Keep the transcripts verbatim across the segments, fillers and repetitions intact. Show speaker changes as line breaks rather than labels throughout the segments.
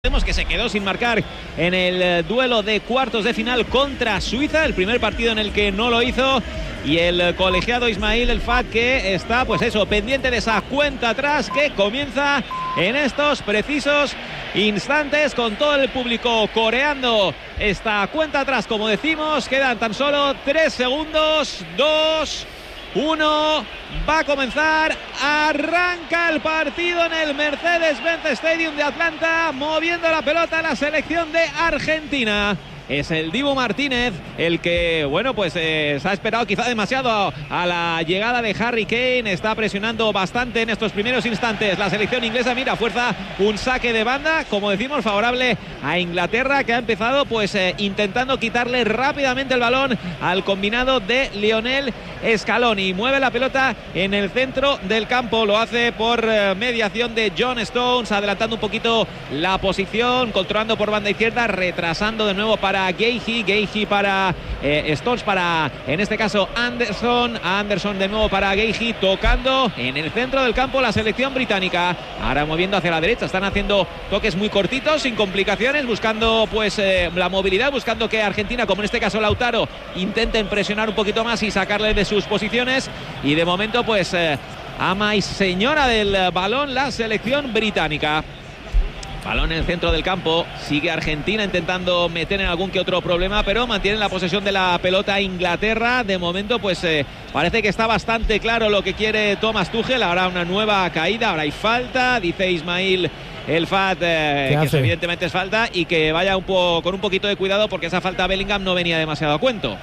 Vemos que se quedó sin marcar en el duelo de cuartos de final contra Suiza, el primer partido en el que no lo hizo, y el colegiado Ismail El Fat, que está pues eso, pendiente de esa cuenta atrás que comienza en estos precisos instantes con todo el público coreando esta cuenta atrás. Como decimos, quedan tan solo tres segundos, dos, uno, va a comenzar, arranca el partido en el Mercedes-Benz Stadium de Atlanta, moviendo la pelota la selección de Argentina. Es el Dibu Martínez el que, bueno, pues eh, se ha esperado quizá demasiado a la llegada de Harry Kane. Está presionando bastante en estos primeros instantes la selección inglesa. Mira, fuerza un saque de banda, como decimos, favorable a Inglaterra, que ha empezado pues eh, intentando quitarle rápidamente el balón al combinado de Lionel Scaloni. Mueve la pelota en el centro del campo, lo hace por eh, mediación de John Stones, adelantando un poquito la posición, controlando por banda izquierda, retrasando de nuevo para Guehi, Guehi para eh, Stones, para en este caso Anderson, Anderson de nuevo para Guehi, tocando en el centro del campo la selección británica. Ahora moviendo hacia la derecha, están haciendo toques muy cortitos, sin complicaciones, buscando pues eh, la movilidad, buscando que Argentina, como en este caso Lautaro, intenten presionar un poquito más y sacarle de sus posiciones. Y de momento pues eh, ama y señora del balón la selección británica. Balón en el centro del campo, sigue Argentina intentando meter en algún que otro problema, pero mantiene la posesión de la pelota Inglaterra. De momento pues eh, parece que está bastante claro lo que quiere Thomas Tuchel. Ahora una nueva caída, ahora hay falta, dice Ismail El Fat, eh, que eso evidentemente es falta, y que vaya un po con un poquito de cuidado porque esa falta a Bellingham no venía demasiado a cuento.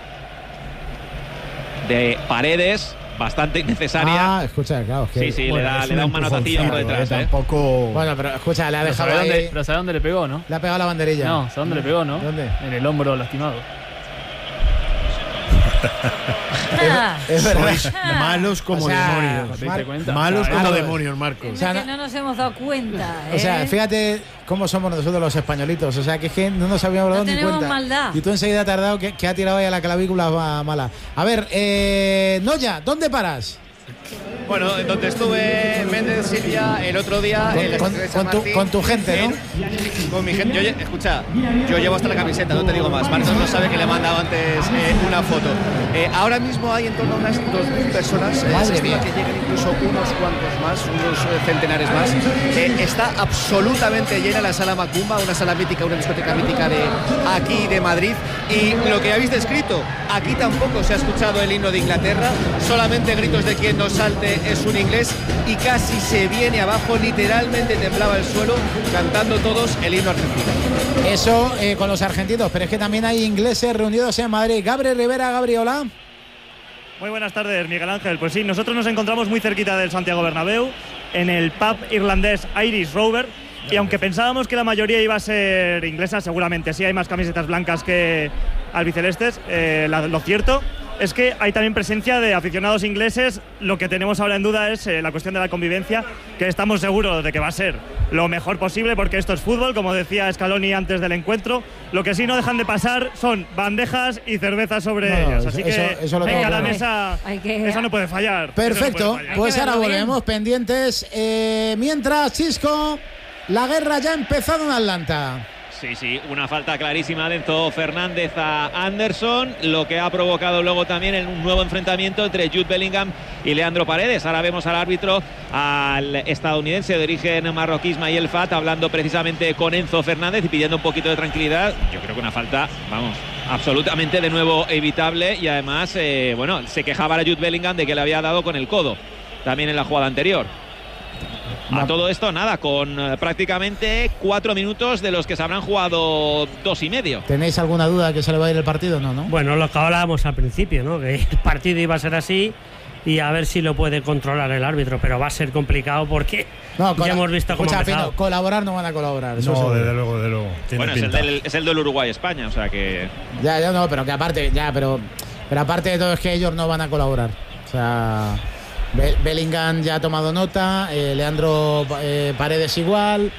De Paredes, bastante innecesaria.
Ah, escucha, claro, es que
sí, sí,
bueno,
le da, le da un manotacillo por detrás,
eh,
¿eh?
Tampoco. Bueno, pero escucha, le ha dejado
pero
ahí.
Dónde, pero ¿sabe dónde le pegó, no?
Le ha pegado la banderilla.
No, ¿sabe dónde le pegó, no?
¿Dónde?
En el hombro lastimado.
es, es verdad.
Sois malos como
O sea,
demonios.
¿Te diste cuenta?
Malos
Claro,
como
claro.
demonios, Marcos.
O sea,
que no nos hemos dado cuenta, ¿eh?
O sea, fíjate cómo somos nosotros los españolitos. O sea, que es que no nos habíamos dado
No
ni
tenemos
cuenta.
maldad.
Y tú enseguida te has dado que, que ha tirado ahí a la clavícula mala. A ver, eh, Noya, ¿dónde paras?
Bueno, donde estuve Méndez Silvia el otro día
Con,
en la
con-
estación de San
con tu,
Martín,
con tu gente, ¿no?
en- con mi gente. Yo, lle- escucha, yo llevo hasta la camiseta, no te digo más. Marcos no sabe que le he mandado antes eh, una foto. Eh, ahora mismo hay en torno a unas dos mil personas. Eh,
Madre
se estima
mía.
que lleguen incluso unos cuantos más, unos eh, centenares más. Eh, está absolutamente llena la sala Macumba, una sala mítica, una discoteca mítica de aquí de Madrid. Y lo que habéis descrito, aquí tampoco se ha escuchado el himno de Inglaterra, solamente gritos de quien no salte es un inglés, y casi se viene abajo, literalmente temblaba el suelo, cantando todos el himno argentino.
Eso eh, con los argentinos, pero es que también hay ingleses reunidos en Madrid. Gabriel Rivera, Gabriola.
Muy buenas tardes, Miguel Ángel. Pues sí, nosotros nos encontramos muy cerquita del Santiago Bernabéu, en el pub irlandés Irish Rover, y aunque pensábamos que la mayoría iba a ser inglesa, seguramente sí hay más camisetas blancas que albicelestes, eh, la, lo cierto es que hay también presencia de aficionados ingleses. Lo que tenemos ahora en duda es eh, la cuestión de la convivencia, que estamos seguros de que va a ser lo mejor posible, porque esto es fútbol, como decía Scaloni antes del encuentro. Lo que sí no dejan de pasar son bandejas y cervezas sobre
No,
ellas,
eso-
así
eso-
que
eso lo
en
tengo
cada
claro.
mesa
Hay que-
eso no puede fallar.
Perfecto,
Eso no puede fallar.
pues
Hay que
ahora
verlo bien.
volvemos pendientes. Eh, mientras, Chisco, la guerra ya ha empezado en Atlanta.
Sí, sí, una falta clarísima de Enzo Fernández a Anderson, lo que ha provocado luego también un nuevo enfrentamiento entre Jude Bellingham y Leandro Paredes. Ahora vemos al árbitro, al estadounidense de origen marroquí Ismail El Fat, hablando precisamente con Enzo Fernández y pidiendo un poquito de tranquilidad. Yo creo que una falta, vamos, absolutamente de nuevo evitable, y además, eh, bueno, se quejaba a Jude Bellingham de que le había dado con el codo también en la jugada anterior. A todo esto, nada, con eh, prácticamente cuatro minutos de los que se habrán jugado dos y medio.
¿Tenéis alguna duda que se le va a ir el partido? No, ¿no?
Bueno, lo que hablábamos al principio, ¿no? Que el partido iba a ser así y a ver si lo puede controlar el árbitro, pero va a ser complicado porque
No,
ya hemos visto cómo ha
escucha,
empezado.
Fino, colaborar no van a colaborar. Eso
No,
seguro.
desde luego, desde luego. Tiene
Bueno, es el,
pinta.
del, es el del Uruguay-España, o sea que...
Ya, ya no, pero que aparte, ya, pero, pero aparte de todo es que ellos no van a colaborar. O sea, Be- Bellingham ya ha tomado nota, eh, Leandro eh, Paredes igual.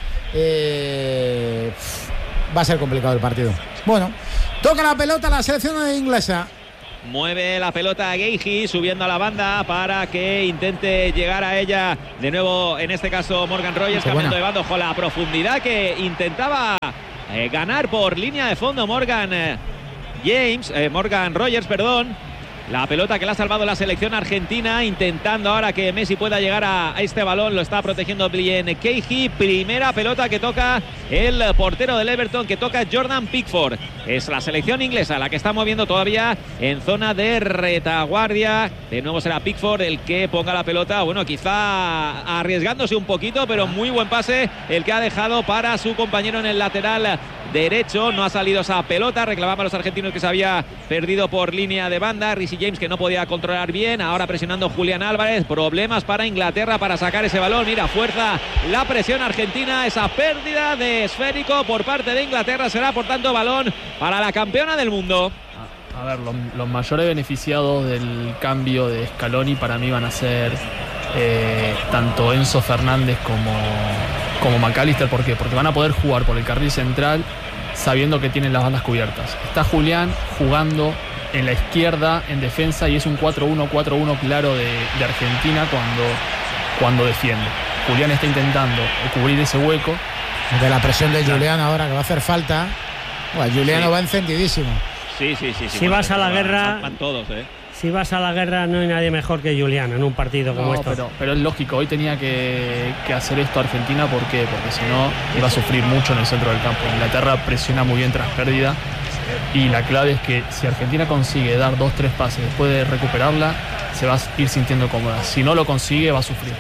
eh, pff, va a ser complicado el partido. Bueno, toca la pelota la selección inglesa.
Mueve la pelota a Guehi, subiendo a la banda para que intente llegar a ella. De nuevo, en este caso, Morgan Rogers,
Qué
cambiando
buena.
de bando con la profundidad que intentaba eh, ganar por línea de fondo Morgan eh, James, eh, Morgan Rogers, perdón. La pelota que le ha salvado la selección argentina, intentando ahora que Messi pueda llegar a, a este balón. Lo está protegiendo Blien Keiji. Primera pelota que toca el portero del Everton, que toca Jordan Pickford. Es la selección inglesa la que está moviendo todavía en zona de retaguardia. De nuevo será Pickford el que ponga la pelota. Bueno, quizá arriesgándose un poquito, pero muy buen pase el que ha dejado para su compañero en el lateral derecho. No ha salido esa pelota. Reclamaban los argentinos que se había perdido por línea de banda. Reece James, que no podía controlar bien. Ahora presionando Julián Álvarez. Problemas para Inglaterra para sacar ese balón. Mira, fuerza la presión argentina. Esa pérdida de esférico por parte de Inglaterra será, por tanto, balón para la campeona del mundo.
A ver, los, los mayores beneficiados del cambio de Scaloni para mí van a ser eh, tanto Enzo Fernández como, como McAllister. ¿Por qué? Porque van a poder jugar por el carril central sabiendo que tienen las bandas cubiertas. Está Julián jugando en la izquierda en defensa y es un cuatro uno cuatro uno claro de, de Argentina cuando, cuando defiende. Julián está intentando cubrir ese hueco.
De la presión de Julián ahora, que va a hacer falta. Bueno, Juliano
Sí.
va encendidísimo.
Sí, sí, sí. sí.
Si vas a la
van-
guerra-
Van todos, ¿eh?
Si vas a la guerra, no hay nadie mejor que Julián en un partido como
No,
este.
pero, pero es lógico, hoy tenía que, que hacer esto Argentina. ¿Por qué? Porque si no iba a sufrir mucho en el centro del campo. Inglaterra presiona muy bien tras pérdida y la clave es que si Argentina consigue dar dos, tres pases después de recuperarla, se va a ir sintiendo cómoda. Si no lo consigue, va a sufrir.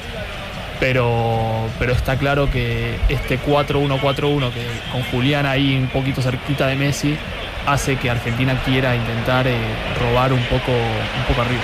Pero, pero está claro que este cuatro uno cuatro uno, que con Julián ahí un poquito cerquita de Messi, hace que Argentina quiera intentar eh, robar un poco, un poco arriba.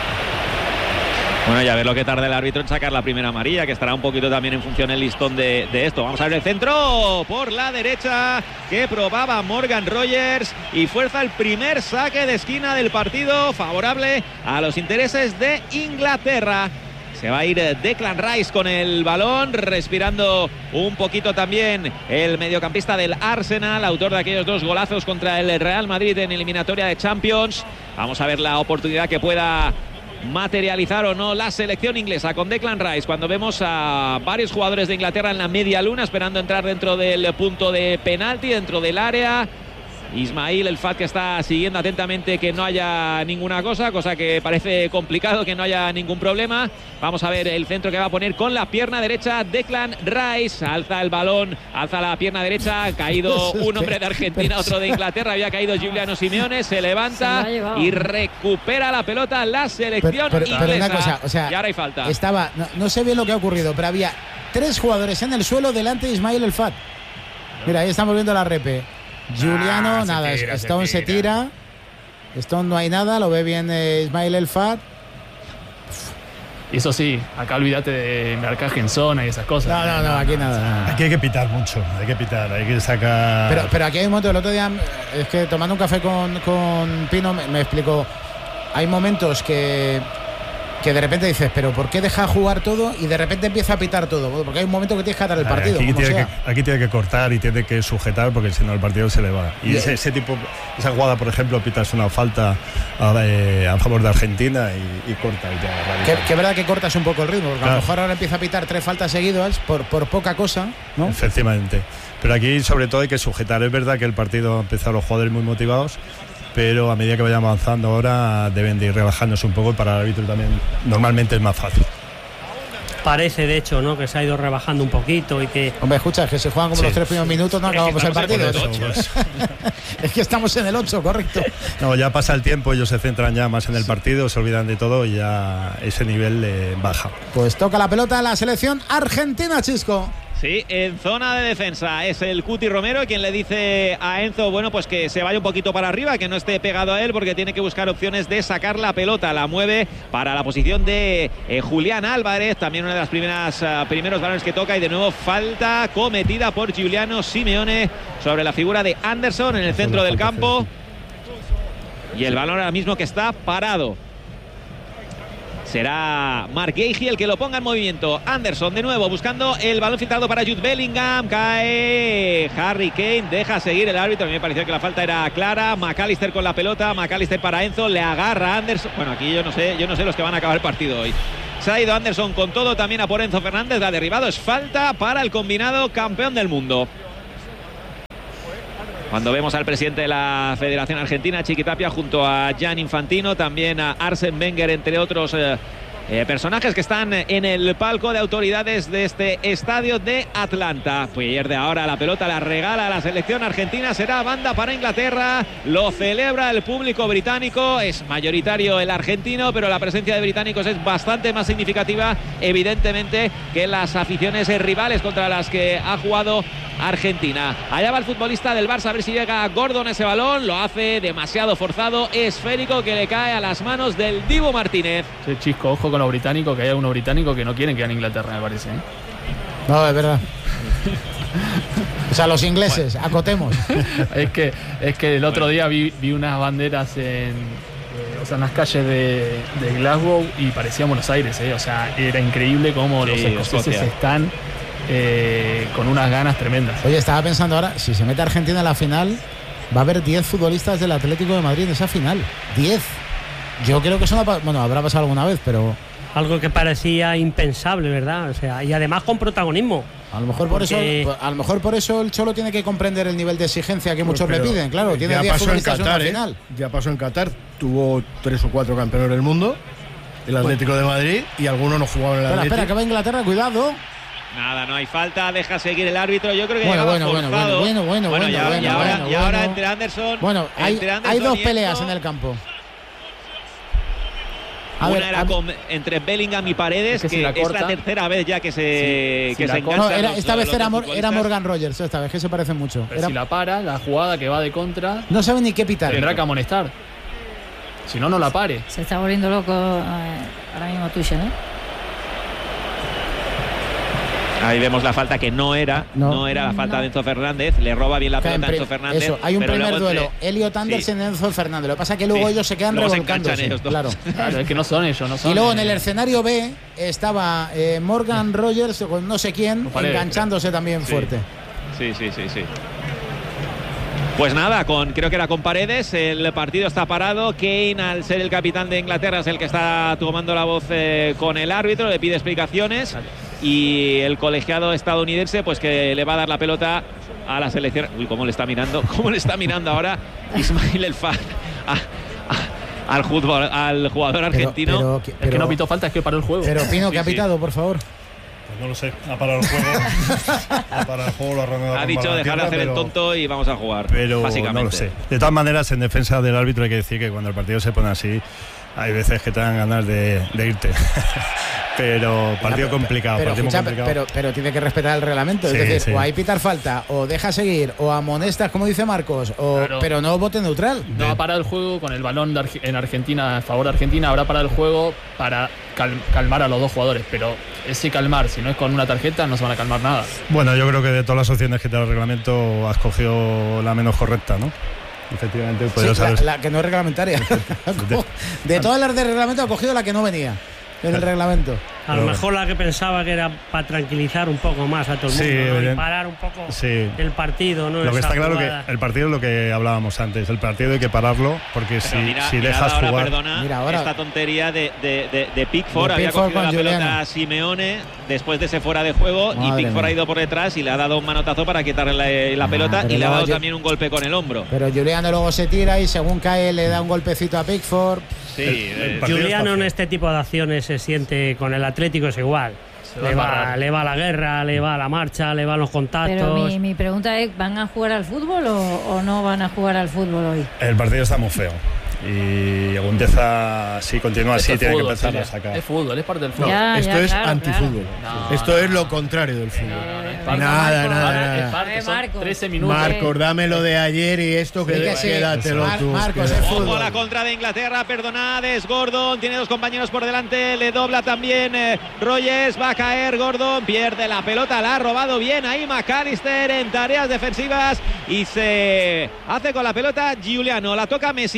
Bueno, ya ver lo que tarda el árbitro en sacar la primera amarilla, que estará un poquito también en función el listón de, de esto. Vamos a ver el centro por la derecha que probaba Morgan Rogers y fuerza el primer saque de esquina del partido, favorable a los intereses de Inglaterra. Se va a ir Declan Rice con el balón, respirando un poquito también el mediocampista del Arsenal, autor de aquellos dos golazos contra el Real Madrid en eliminatoria de Champions. Vamos a ver la oportunidad que pueda materializar o no la selección inglesa con Declan Rice, cuando vemos a varios jugadores de Inglaterra en la media luna esperando entrar dentro del punto de penalti, dentro del área. Ismail El Fat, que está siguiendo atentamente que no haya ninguna cosa, cosa que parece complicado, que no haya ningún problema. Vamos a ver el centro que va a poner con la pierna derecha Declan Rice. Alza el balón, alza la pierna derecha. Ha caído un hombre de Argentina, otro de Inglaterra. Había caído Giuliano Simeone. Se levanta
Se lo ha llevado.
y recupera la pelota la selección
Pero- pero- pero
inglesa.
una cosa, o sea,
y ahora hay falta.
Estaba, no, no sé bien lo que ha ocurrido, pero había tres jugadores en el suelo delante de Ismail El Fat. Mira, ahí estamos viendo la repe. Juliano,
Ah, se
nada,
tira, se
Stone se tira. Stone no hay nada, lo ve bien eh, Ismail El Fat.
Y eso sí, acá olvídate de marcaje en zona y esas cosas.
No, no, no, aquí nada.
Aquí hay que pitar mucho, hay que pitar, hay que sacar.
Pero, pero aquí hay un momento, el otro día, es que tomando un café con, con Pino me, me explicó, hay momentos que, que de repente dices, pero ¿por qué deja jugar todo y de repente empieza a pitar todo? Porque hay un momento que tienes que atar el
Ay,
partido,
aquí,
como
tiene
sea.
que, aquí tiene que cortar y tiene que sujetar porque si no el partido se le va. Y ese, ese tipo, esa jugada, por ejemplo, pitas una falta a, eh, a favor de Argentina y, y corta. Y ya,
Que,
radical.
que verdad que cortas un poco el ritmo, porque a
Claro.
lo mejor ahora empieza a pitar tres faltas seguidas por, por poca cosa, ¿no?
Efectivamente. Pero aquí sobre todo hay que sujetar. Es verdad que el partido ha empezado los jugadores muy motivados, pero a medida que vayan avanzando ahora deben de ir relajándose un poco. Para el árbitro también normalmente es más fácil.
Parece, de hecho, ¿no?, que se ha ido rebajando un poquito y que
Hombre, escucha, es que se juegan como
Sí.
los tres primeros minutos, no acabamos el
estamos en
partido.
el ocho.
Pues,
Es que estamos en el ocho, correcto.
no, ya pasa el tiempo, ellos se centran ya más en el partido, se olvidan de todo y ya ese nivel eh, baja.
Pues toca la pelota la selección argentina, Chisco.
Sí, en zona de defensa es el Cuti Romero quien le dice a Enzo, bueno, pues que se vaya un poquito para arriba, que no esté pegado a él porque tiene que buscar opciones de sacar la pelota. La mueve para la posición de eh, Julián Álvarez, también una de las primeras uh, primeros balones que toca, y de nuevo falta cometida por Giuliano Simeone sobre la figura de Anderson en el centro del campo. Y el balón ahora mismo que está parado. será Mark Gahey el que lo ponga en movimiento. Anderson de nuevo buscando el balón filtrado para Jude Bellingham. Cae Harry Kane, deja seguir el árbitro. A mí me pareció que la falta era clara. McAllister con la pelota, McAllister para Enzo, le agarra a Anderson. Bueno, aquí yo no sé, yo no sé los que van a acabar el partido hoy. Se ha ido Anderson con todo, también a por Enzo Fernández, la ha derribado. Es falta para el combinado campeón del mundo. Cuando vemos al presidente de la Federación Argentina, Chiqui Tapia, junto a Gian Infantino, también a Arsène Wenger, entre otros eh, eh, personajes que están en el palco de autoridades de este estadio de Atlanta. Pues de ahora la pelota la regala a la selección argentina, será banda para Inglaterra, lo celebra el público británico, es mayoritario el argentino, pero la presencia de británicos es bastante más significativa, evidentemente, que las aficiones rivales contra las que ha jugado Argentina. Allá va el futbolista del Barça a ver si llega a Gordon ese balón, lo hace demasiado forzado, esférico que le cae a las manos del Dibu Martínez.
Sí, Chisco, ojo con los británicos, que hay algunos británicos que no quieren que gane Inglaterra, me parece, ¿eh?
No, es verdad. O sea, los ingleses, bueno. Acotemos.
Es que, es que el otro día vi, vi unas banderas en, eh, o sea, en las calles de, de Glasgow y parecía Buenos Aires, ¿eh? O sea, era increíble cómo sí, los escoceses Escocia. están eh, con unas ganas tremendas.
Oye, estaba pensando ahora, si se mete Argentina en la final, va a haber diez futbolistas del Atlético de Madrid en esa final. diez. Yo creo que eso no ha, bueno, habrá pasado alguna vez, pero
algo que parecía impensable, ¿verdad? O sea, y además con protagonismo.
A lo mejor porque... por eso, a lo mejor por eso el Cholo tiene que comprender el nivel de exigencia que muchos le piden, claro. Tiene diez futbolistas en la final.
¿eh? Ya pasó en Qatar, tuvo tres o cuatro campeones del mundo, el Atlético bueno. de Madrid, y algunos no jugaban en el Atlético.
Espera, espera, que va Inglaterra, cuidado.
Nada, no hay falta, deja seguir el árbitro. Yo creo que
bueno,
llegaba
bueno,
forzado.
bueno, bueno, bueno, bueno,
ya,
bueno,
y ahora,
bueno,
y ahora
bueno.
entre Anderson.
Bueno, hay,
entre Anderson
hay dos
y
peleas
esto,
en el campo.
A Una ver, era con, entre Bellingham y Paredes, es que, que si es la tercera vez ya que se, sí, que si se enganchan.
No, era, esta
los,
vez
los
era, Mor, era Morgan Rogers, esta vez que se parecen mucho.
Pero
era...
si la para, la jugada que va de contra,
no sabe ni qué pitar.
Tendrá que amonestar. Si no, no la pare.
Se está volviendo loco eh, ahora mismo Tuchel, ¿eh?
Ahí vemos la falta que no era, no, no era la falta no. de Enzo Fernández, le roba bien la pelota a Enzo Fernández.
Eso, hay un primer
entre...
duelo, Elliot Anderson y sí. Enzo Fernández. Lo que pasa es que luego sí. ellos se quedan luego revolcándose. Se ellos claro.
claro, es que no son ellos, no son.
Y luego en el escenario B estaba eh, Morgan Rogers con no sé quién, Paredes, enganchándose creo. también
sí.
fuerte.
Sí, sí, sí, sí. Pues nada, con, creo que era con Paredes, el partido está parado. Kane, al ser el capitán de Inglaterra, es el que está tomando la voz eh, con el árbitro, le pide explicaciones. Vale. Y el colegiado estadounidense, pues que le va a dar la pelota a la selección. Uy, cómo le está mirando, cómo le está mirando ahora Ismail El Fad a, a, al, fútbol, al jugador argentino.
Pero, pero, pero,
es que no pitó falta, es que paró el juego.
Pero Pino, ¿qué ha pitado, sí. por favor?
Pues no lo sé, ha parado el juego. ha parado el juego, lo ha arrancado.
Ha dicho dejar de hacer pero, el tonto y vamos a jugar.
Pero
básicamente.
No lo sé. De todas maneras, en defensa del árbitro hay que decir que cuando el partido se pone así, hay veces que te dan ganas de, de irte. Pero partido complicado,
pero,
partido
escucha,
complicado.
Pero, pero tiene que respetar el reglamento. Sí, es decir, sí. o hay pitar falta, o deja seguir, o amonestas, como dice Marcos, o, claro. pero no vote neutral.
No ha parado el juego con el balón de Arge- en Argentina, a favor de Argentina, habrá parado el juego para cal- calmar a los dos jugadores. Pero ese calmar, si no es con una tarjeta, no se van a calmar nada.
Bueno, yo creo que de todas las opciones que te da el reglamento, has cogido la menos correcta, ¿no? Efectivamente,
sí, la, la que no es reglamentaria. De todas las de reglamento ha cogido la que no venía en el reglamento.
A lo mejor la que pensaba que era para tranquilizar un poco más a todo el mundo, sí, ¿no? Y parar un poco
sí.
el partido, ¿no?
Lo que
Esa
está claro
jugada.
que el partido es lo que hablábamos antes. El partido hay que pararlo porque Pero si, mira, si dejas
ahora,
jugar.
Perdona,
mira ahora,
esta tontería de, de, de, de Pickford.
De
había
Pickford
cogido la
Juliano.
pelota a Simeone después de ese fuera de juego. Madre y Pickford mía. ha ido por detrás y le ha dado un manotazo para quitarle la, la ah, pelota y le ha dado yo, también un golpe con el hombro.
Pero Juliano luego se tira y según cae le da un golpecito a Pickford.
Sí,
el, el Juliano en este tipo de acciones se siente con el Atlético es igual. Le va, le va a la guerra, le va a la marcha, le van los contactos.
Pero mi, mi pregunta es, ¿van a jugar al fútbol o, o no van a jugar al fútbol hoy?
El partido está muy feo. Y empieza, si continúa así, tiene
fútbol,
que empezar
sí,
a sacar.
Es fútbol, es parte del fútbol.
No,
ya,
esto
ya,
es
claro,
antifútbol.
Claro.
No, esto no, es lo contrario del fútbol.
No, no,
no, nada, nada, nada.
Es parte, son
Marcos.
trece minutos.
Marcos, dame lo de ayer y esto que,
sí, que sí.
quédatelo
Mar-
tú.
Marcos,
que...
es
Ojo
fútbol.
a la contra de Inglaterra, perdonad, es Gordon, tiene dos compañeros por delante, le dobla también eh, Rogers, va a caer Gordon, pierde la pelota, la ha robado bien ahí McAllister en tareas defensivas y se hace con la pelota Giuliano, la toca Messi, Messi con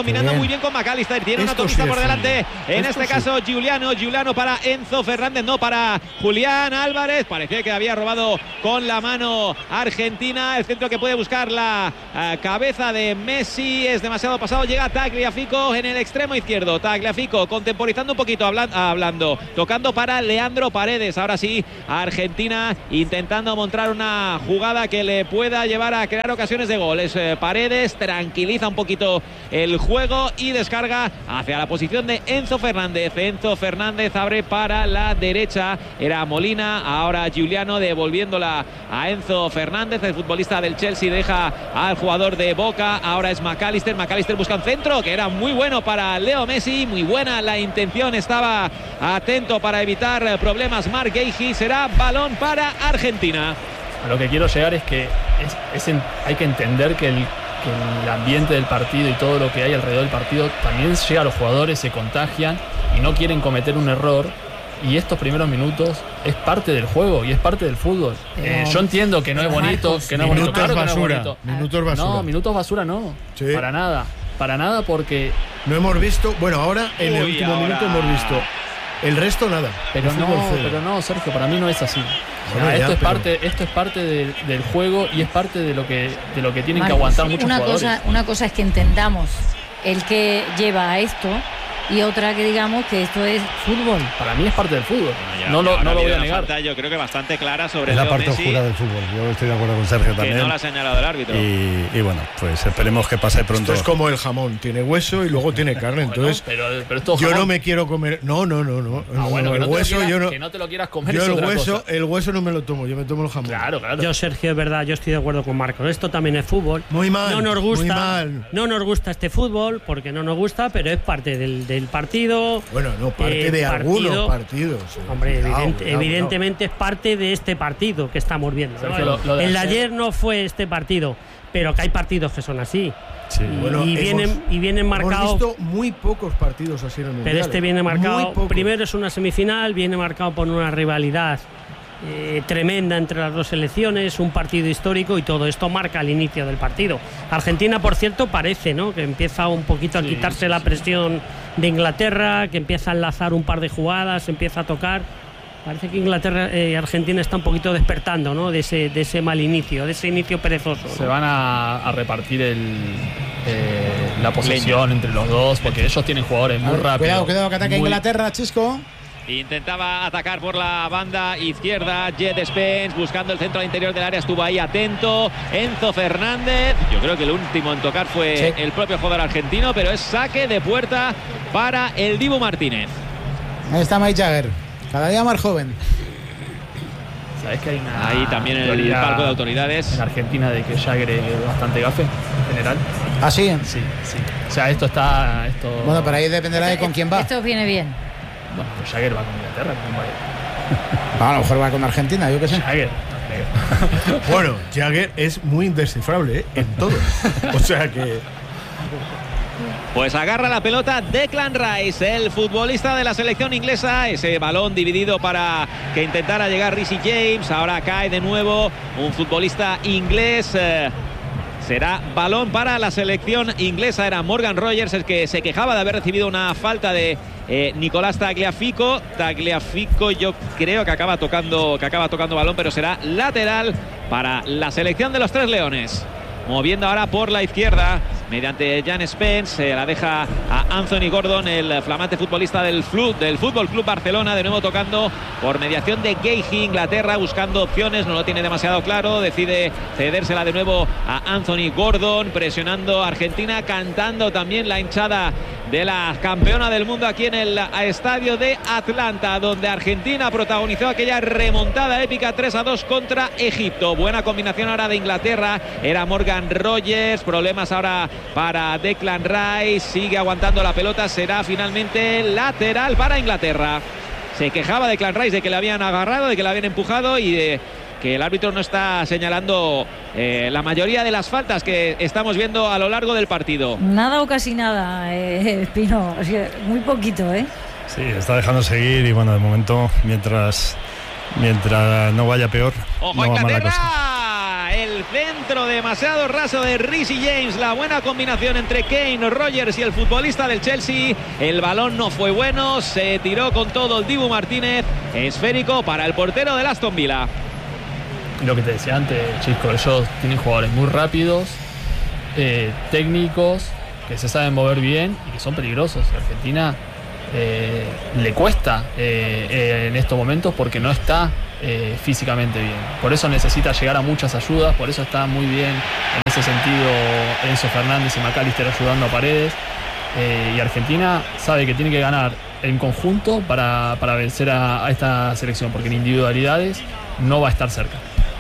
combinando
bien.
muy bien con McAllister. Tiene
Esto
una autopista
sí
por
es
delante.
fútbol.
En
Esto
este
sí.
caso, Giuliano. Giuliano para Enzo Fernández, no para Julián Álvarez. Parecía que había robado con la mano Argentina. El centro que puede buscar la uh, cabeza de Messi es demasiado pasado. Llega Tagliafico en el extremo izquierdo. Tagliafico contemporizando un poquito, hablando, hablando tocando para Leandro Paredes. Ahora sí, Argentina intentando montar una jugada que le pueda llevar a crear ocasiones de goles. Eh, Paredes tranquiliza un poquito el juego y descarga hacia la posición de Enzo Fernández. Enzo Fernández abre para la derecha. Era Molina, ahora Giuliano devolviéndola a Enzo Fernández. El futbolista del Chelsea deja al jugador de Boca. Ahora es McAllister. McAllister busca un centro que era muy bueno para Leo Messi. Muy buena la intención. Estaba atento para evitar problemas Marc Guehi. Será balón para Argentina.
A lo que quiero llegar es que es, es en, hay que entender que el, que el ambiente del partido y todo lo que hay alrededor del partido también llega a los jugadores, se contagian y no quieren cometer un error. Y estos primeros minutos es parte del juego y es parte del fútbol. Eh, yo entiendo que no es bonito, que no es bonito.
Minutos
Claro que no es
basura.
bonito.
Minutos basura.
No, minutos basura no.
Sí.
Para nada. Para nada porque...
No hemos visto, bueno, ahora en el
Uy,
último
ahora.
minuto hemos visto. El resto nada.
Pero
El
no,
fútbol cero.
pero no, Sergio, para mí no es así. O sea,
Bueno, ya,
esto, es
pero-
parte, esto es parte del, del juego y es parte de lo que, de lo que tienen que
Marcos,
aguantar muchos
una
jugadores.
cosa, una cosa es que entendamos el que lleva a esto y otra que digamos que esto es fútbol.
Para mí es parte del fútbol.
Ya,
no
ya,
lo,
ahora
no lo
viene
voy a
una
negar.
falta, yo creo que bastante clara sobre
Es la
Leo
parte
Messi,
oscura del fútbol. Yo estoy de acuerdo con Sergio
que
también.
no la ha señalado el árbitro.
Y, y bueno, pues esperemos que pase pronto.
Esto es como el jamón, tiene hueso y luego tiene carne.
Bueno,
Entonces,
pero, pero esto
yo
jamón-
no me quiero comer. No, no, no, no.
Ah, bueno,
No,
que
el
no, te lo
hueso
quieras,
yo no.
que no te lo quieras comer
Yo
es
el
otra
hueso,
cosa.
el hueso no me lo tomo, yo me tomo el jamón.
Claro, claro.
Yo, Sergio, es verdad, yo estoy de acuerdo con Marcos. Esto también es fútbol.
Muy mal,
No nos gusta,
muy mal.
no nos gusta este fútbol porque no nos gusta, pero es parte del, del partido.
Bueno, no, parte
Eh,
de
partido-
algunos partidos. eh.
Hombre,
Cuidado,
evidente-
cuidado,
evidentemente es parte de este partido que estamos viendo, ¿no?
Sergio, lo- lo de
El de
ayer-
ayer no fue este partido, pero que hay partidos que son así.
Sí.
Y,
Bueno,
y
hemos-
vienen, y vienen
Hemos
marcados.
visto muy pocos partidos así en el mundial.
Pero este
eh.
viene
Muy
marcado,
pocos.
primero es una semifinal, viene marcado por una rivalidad eh, tremenda entre las dos selecciones, un partido histórico y todo esto marca el inicio del partido. Argentina, por cierto, parece, ¿no?, que empieza un poquito a
Sí,
quitarse
sí,
la
sí.
presión de Inglaterra, que empieza a enlazar un par de jugadas, empieza a tocar. Parece que Inglaterra y eh, Argentina está un poquito despertando, ¿no?, de ese, de ese mal inicio, de ese inicio perezoso, ¿no?
Se van a, a repartir el, eh, la posesión entre los dos porque ellos tienen jugadores muy rápidos.
Cuidado, cuidado, que ataca
muy-
Inglaterra, Chisco.
Intentaba atacar por la banda izquierda Jet Spence buscando el centro al interior del área, estuvo ahí atento Enzo Fernández. Yo creo que el último en tocar fue
Sí.
el propio jugador argentino, pero es saque de puerta para el Dibu Martínez.
Ahí está Mike Jagger, cada día más joven.
¿Sabes que hay una
Ahí también el
teoría
palco de autoridades.
en Argentina de que Jagger es bastante gafe en general?
¿Ah, sí?
Sí, sí. O sea, esto está... Esto...
Bueno, pero ahí dependerá de con quién va.
Esto viene bien.
Bueno, pero Jagger va con Inglaterra. ¿Quién va a ir?
A lo mejor va con Argentina, yo qué sé.
Jagger.
Bueno, Jagger es muy indescifrable ¿eh? en todo. O sea que.
Pues agarra la pelota Declan Rice, el futbolista de la selección inglesa. Ese balón dividido para que intentara llegar Reece James. Ahora cae de nuevo un futbolista inglés. Eh, será balón para la selección inglesa. Era Morgan Rogers el que se quejaba de haber recibido una falta de eh, Nicolás Tagliafico. Tagliafico yo creo que acaba tocando, que acaba tocando balón, pero será lateral para la selección de los Tres Leones. Moviendo ahora por la izquierda mediante Jan Spence, se la deja a Anthony Gordon, el flamante futbolista del, Flu, del Fútbol Club Barcelona, de nuevo tocando por mediación de Guehi. Inglaterra buscando opciones, no lo tiene demasiado claro, decide cedérsela de nuevo a Anthony Gordon, presionando a Argentina, cantando también la hinchada de la campeona del mundo aquí en el estadio de Atlanta, donde Argentina protagonizó aquella remontada épica tres a dos contra Egipto. Buena combinación ahora de Inglaterra, era Morgan Rogers, problemas ahora para Declan Rice, sigue aguantando la pelota, será finalmente lateral para Inglaterra. Se quejaba Declan Rice de que le habían agarrado, de que le habían empujado y de que el árbitro no está señalando eh, la mayoría de las faltas que estamos viendo a lo largo del partido.
Nada o casi nada, eh, Espino. O sea, muy poquito, ¿eh?
Sí, está dejando seguir y bueno, de momento, mientras, mientras no vaya peor,
¡Ojo,
no va mal la cosa.
Inglaterra! el centro demasiado raso de Reece James, la buena combinación entre Kane, Rogers y el futbolista del Chelsea. El balón no fue bueno, se tiró con todo el Dibu Martínez, esférico para el portero del Aston Villa.
Lo que te decía antes, Chisco, ellos tienen jugadores muy rápidos, eh, técnicos, que se saben mover bien y que son peligrosos. Argentina eh, le cuesta eh, eh, en estos momentos porque no está eh, físicamente bien. Por eso necesita llegar a muchas ayudas, por eso está muy bien en ese sentido Enzo Fernández y McAllister ayudando a Paredes. Eh, y Argentina sabe que tiene que ganar en conjunto para, para vencer a, a esta selección, porque en individualidades no va a estar cerca.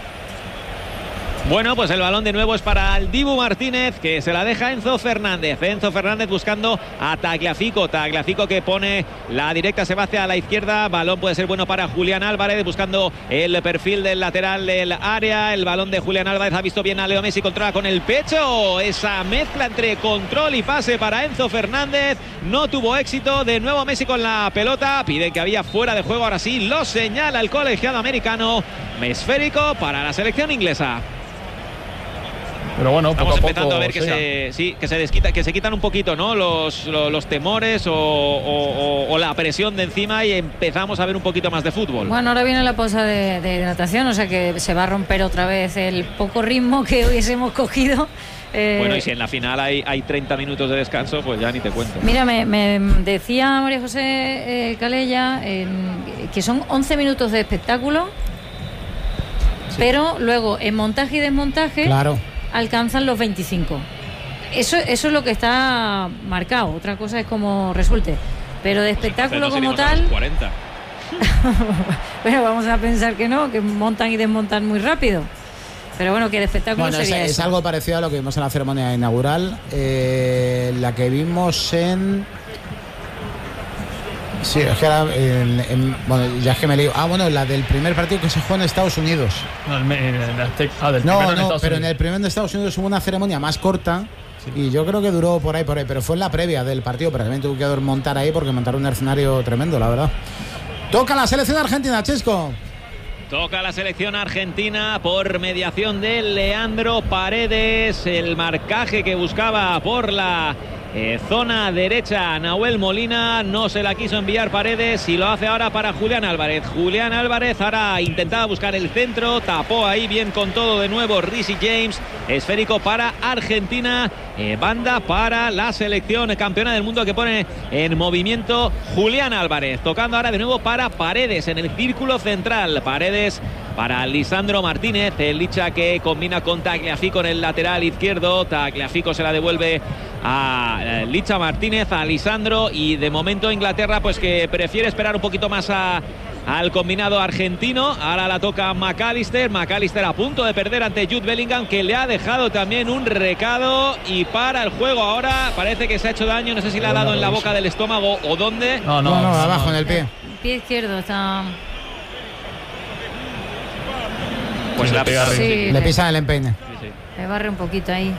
Bueno, pues el balón de nuevo es para el Dibu Martínez, que se la deja Enzo Fernández. Enzo Fernández buscando a Tagliafico. Tagliafico que pone la directa, se va hacia la izquierda. Balón puede ser bueno para Julián Álvarez, buscando el perfil del lateral del área. El balón de Julián Álvarez ha visto bien a Leo Messi, controla con el pecho. Esa mezcla entre control y pase para Enzo Fernández no tuvo éxito. De nuevo Messi con la pelota. Pide que había fuera de juego. Ahora sí lo señala el colegiado americano. Esférico para la selección inglesa.
Pero bueno,
estamos
poco a
empezando
poco
a ver que
llega.
se, sí, que se desquita, que se quitan un poquito, ¿no? Los, los, los temores o, o, o, o la presión de encima y empezamos a ver un poquito más de fútbol.
Bueno, ahora viene la pausa de, de hidratación, o sea que se va a romper otra vez el poco ritmo que hubiésemos cogido. Eh,
bueno, y si en la final hay, hay treinta minutos de descanso, pues ya ni te cuento.
Mira, me, me decía María José eh, Calella eh, que son once minutos de espectáculo, sí, pero luego en montaje y desmontaje, claro, alcanzan los veinticinco. Eso, eso es lo que está marcado. Otra cosa es cómo resulte. Pero de espectáculo
no
como tal.
cuarenta.
Bueno, vamos a pensar que no, que montan y desmontan muy rápido. Pero bueno, que de espectáculo
bueno,
sería
es,
eso.
Es algo parecido a lo que vimos en la ceremonia inaugural, eh, la que vimos en. Sí, es que era en, en, bueno, ya es que me lío. Ah, bueno, la del primer partido que se jugó en Estados Unidos.
No, el, el, el Aztec, ah, del
no,
primero
no,
en Estados
pero
Unidos.
en el primero de Estados Unidos hubo una ceremonia más corta, sí, y yo creo que duró por ahí, por ahí, pero fue en la previa del partido, pero también tuvo que montar ahí porque montaron un escenario tremendo, la verdad. Toca la selección argentina, Chesco.
Toca la selección argentina por mediación de Leandro Paredes. El marcaje que buscaba por la eh, zona derecha Nahuel Molina no se la quiso enviar Paredes y lo hace ahora para Julián Álvarez. Julián Álvarez ahora intentaba buscar el centro, tapó ahí bien con todo de nuevo Reece James. Esférico para Argentina, eh, banda para la selección campeona del mundo que pone en movimiento Julián Álvarez. Tocando ahora de nuevo para Paredes en el círculo central. Paredes para Lisandro Martínez, el Licha que combina con Tagliafico en el lateral izquierdo. Tagliafico se la devuelve a Licha Martínez, a Lisandro, y de momento Inglaterra pues que prefiere esperar un poquito más a, al combinado argentino. Ahora la toca McAllister, McAllister a punto de perder ante Jude Bellingham, que le ha dejado también un recado y para el juego ahora. Parece que se ha hecho daño, no sé si le ha dado en la boca del estómago o dónde.
No, no, no, no abajo en el pie.
El pie izquierdo está.
Pues
sí,
la
pega,
sí,
le, le pisa el empeine.
Sí, sí.
Le barre un poquito ahí.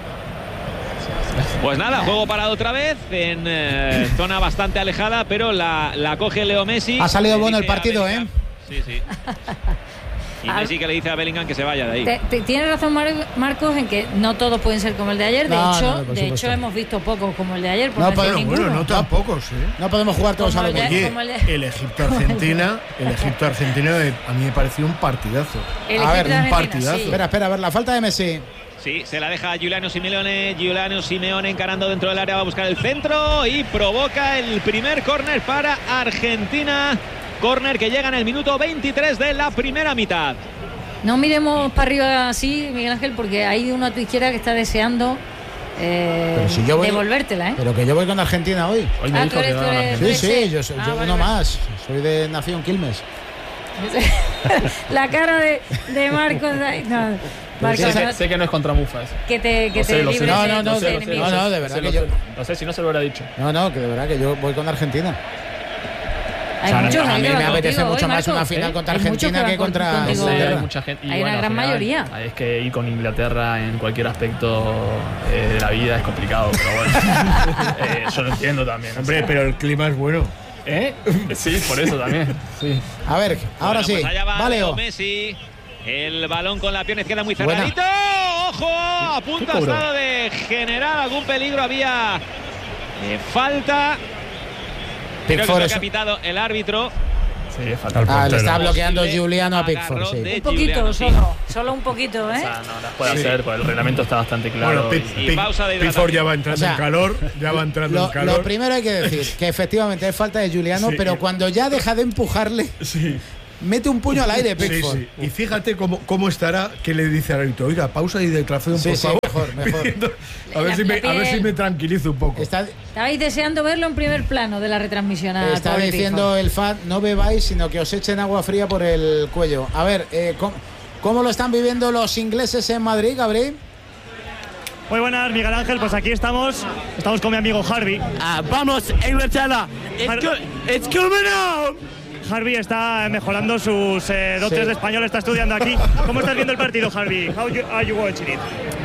Pues nada, juego parado otra vez en eh, zona bastante alejada, pero la, la coge Leo Messi.
Ha salido bueno el partido, ¿eh?
Sí, sí. Y Messi que le dice a Bellingham que se vaya de ahí.
Te, te, tienes razón, Mar Marcos, en que no todos pueden ser como el de ayer. De
no,
hecho,
no, no,
de hecho hemos visto pocos como el de ayer. Por
no,
no
pero
decir
bueno,
ninguno.
no tampoco, sí.
No podemos jugar todos
Como
a lo
el de-
mismo.
Oye,
como el de-
el Egipto-Argentina, el Egipto-Argentina eh, a mí me pareció un partidazo.
El
A ver,
equipo de
un
Argentina,
partidazo.
sí.
Espera, espera, a ver, la falta de Messi.
Sí, se la deja Giuliano Simeone. Giuliano Simeone encarando dentro del área, va a buscar el centro y provoca el primer córner para Argentina. Córner que llega en el minuto veintitrés de la primera mitad.
No miremos para arriba así, Miguel Ángel, porque hay uno a tu izquierda que está deseando eh,
Pero si yo voy-
devolvértela, ¿eh?
Pero que yo voy con Argentina hoy.
Hoy me
Ah,
dijo
tú eres-
que
tú
daban
eres-
Argentina.
Sí,
Puede
sí,
ser.
yo soy
Ah,
yo
vale,
uno
vale.
más. Soy de Nación Quilmes.
La cara de, de Marcos. No, Marcos,
Sé,
no-
sé que no es contra Mufa eso.
que te, que
Lo sé,
te
lo sé.
libres
No,
de
no, no,
tus
no,
enemigos.
no, no, de
Lo
verdad
sé,
que
lo
yo.
sé. No sé si no se lo hubiera dicho.
No, no, que de verdad que yo voy con Argentina.
Hay
O sea,
muchos
a
ahí
mí
que
me
van
apetece
contigo
mucho
hoy,
más una
Marcos.
final
¿Eh?
contra
Hay muchos
Argentina
que
que
van
contra
contigo.
Sí,
Inglaterra.
hay mucha gente. Y
Hay
bueno,
una
al
gran
final,
mayoría.
Es que ir con Inglaterra en cualquier aspecto eh, de la vida es complicado, pero bueno. eh, yo lo entiendo también.
Hombre, pero el clima es bueno.
¿Eh? Sí, por eso también. Sí.
A ver, ahora
Bueno,
sí.
pues allá va
Vale,
Leo
o.
Messi. El balón con la pierna izquierda muy cerradito. ¡Ojo! A punto ha estado de generar algún peligro. Había eh, falta. Creo que es lo que ha pitado el árbitro.
Sí, falta.
Ah, le está bloqueando Giuliano a Pickford. Sí.
Un poquito, solo. Solo un poquito, ¿eh?
O sea, no las puede sí. hacer, porque el reglamento está bastante claro.
Bueno,
y,
y, y pausa de Pickford ya va entrando o sea, en calor. Ya va entrando
lo,
en calor.
Lo primero hay que decir que efectivamente es falta de Giuliano, sí. pero cuando ya deja de empujarle. Sí. Mete un puño al aire, Pickford.
Sí, sí. Y fíjate cómo, cómo estará, que le dice al árbitro, oiga, pausa y declaración,
sí,
por
sí,
favor.
mejor, mejor.
a, ver si me, a ver si me tranquilizo un poco.
Está,
Estabais deseando verlo en primer plano de la retransmisión.
Está diciendo el F A D, no bebáis, sino que os echen agua fría por el cuello. A ver, eh, ¿cómo, ¿cómo lo están viviendo los ingleses en Madrid, Gabriel?
Muy buenas, Miguel Ángel. Pues aquí estamos. Estamos con mi amigo Harvey.
Ah, vamos, Inglaterra. It's,
Har
go it's coming out.
Harvey está mejorando sus eh, dotes sí. de español, está estudiando aquí. ¿Cómo estás viendo el partido, Harvey? How you, are you watching it?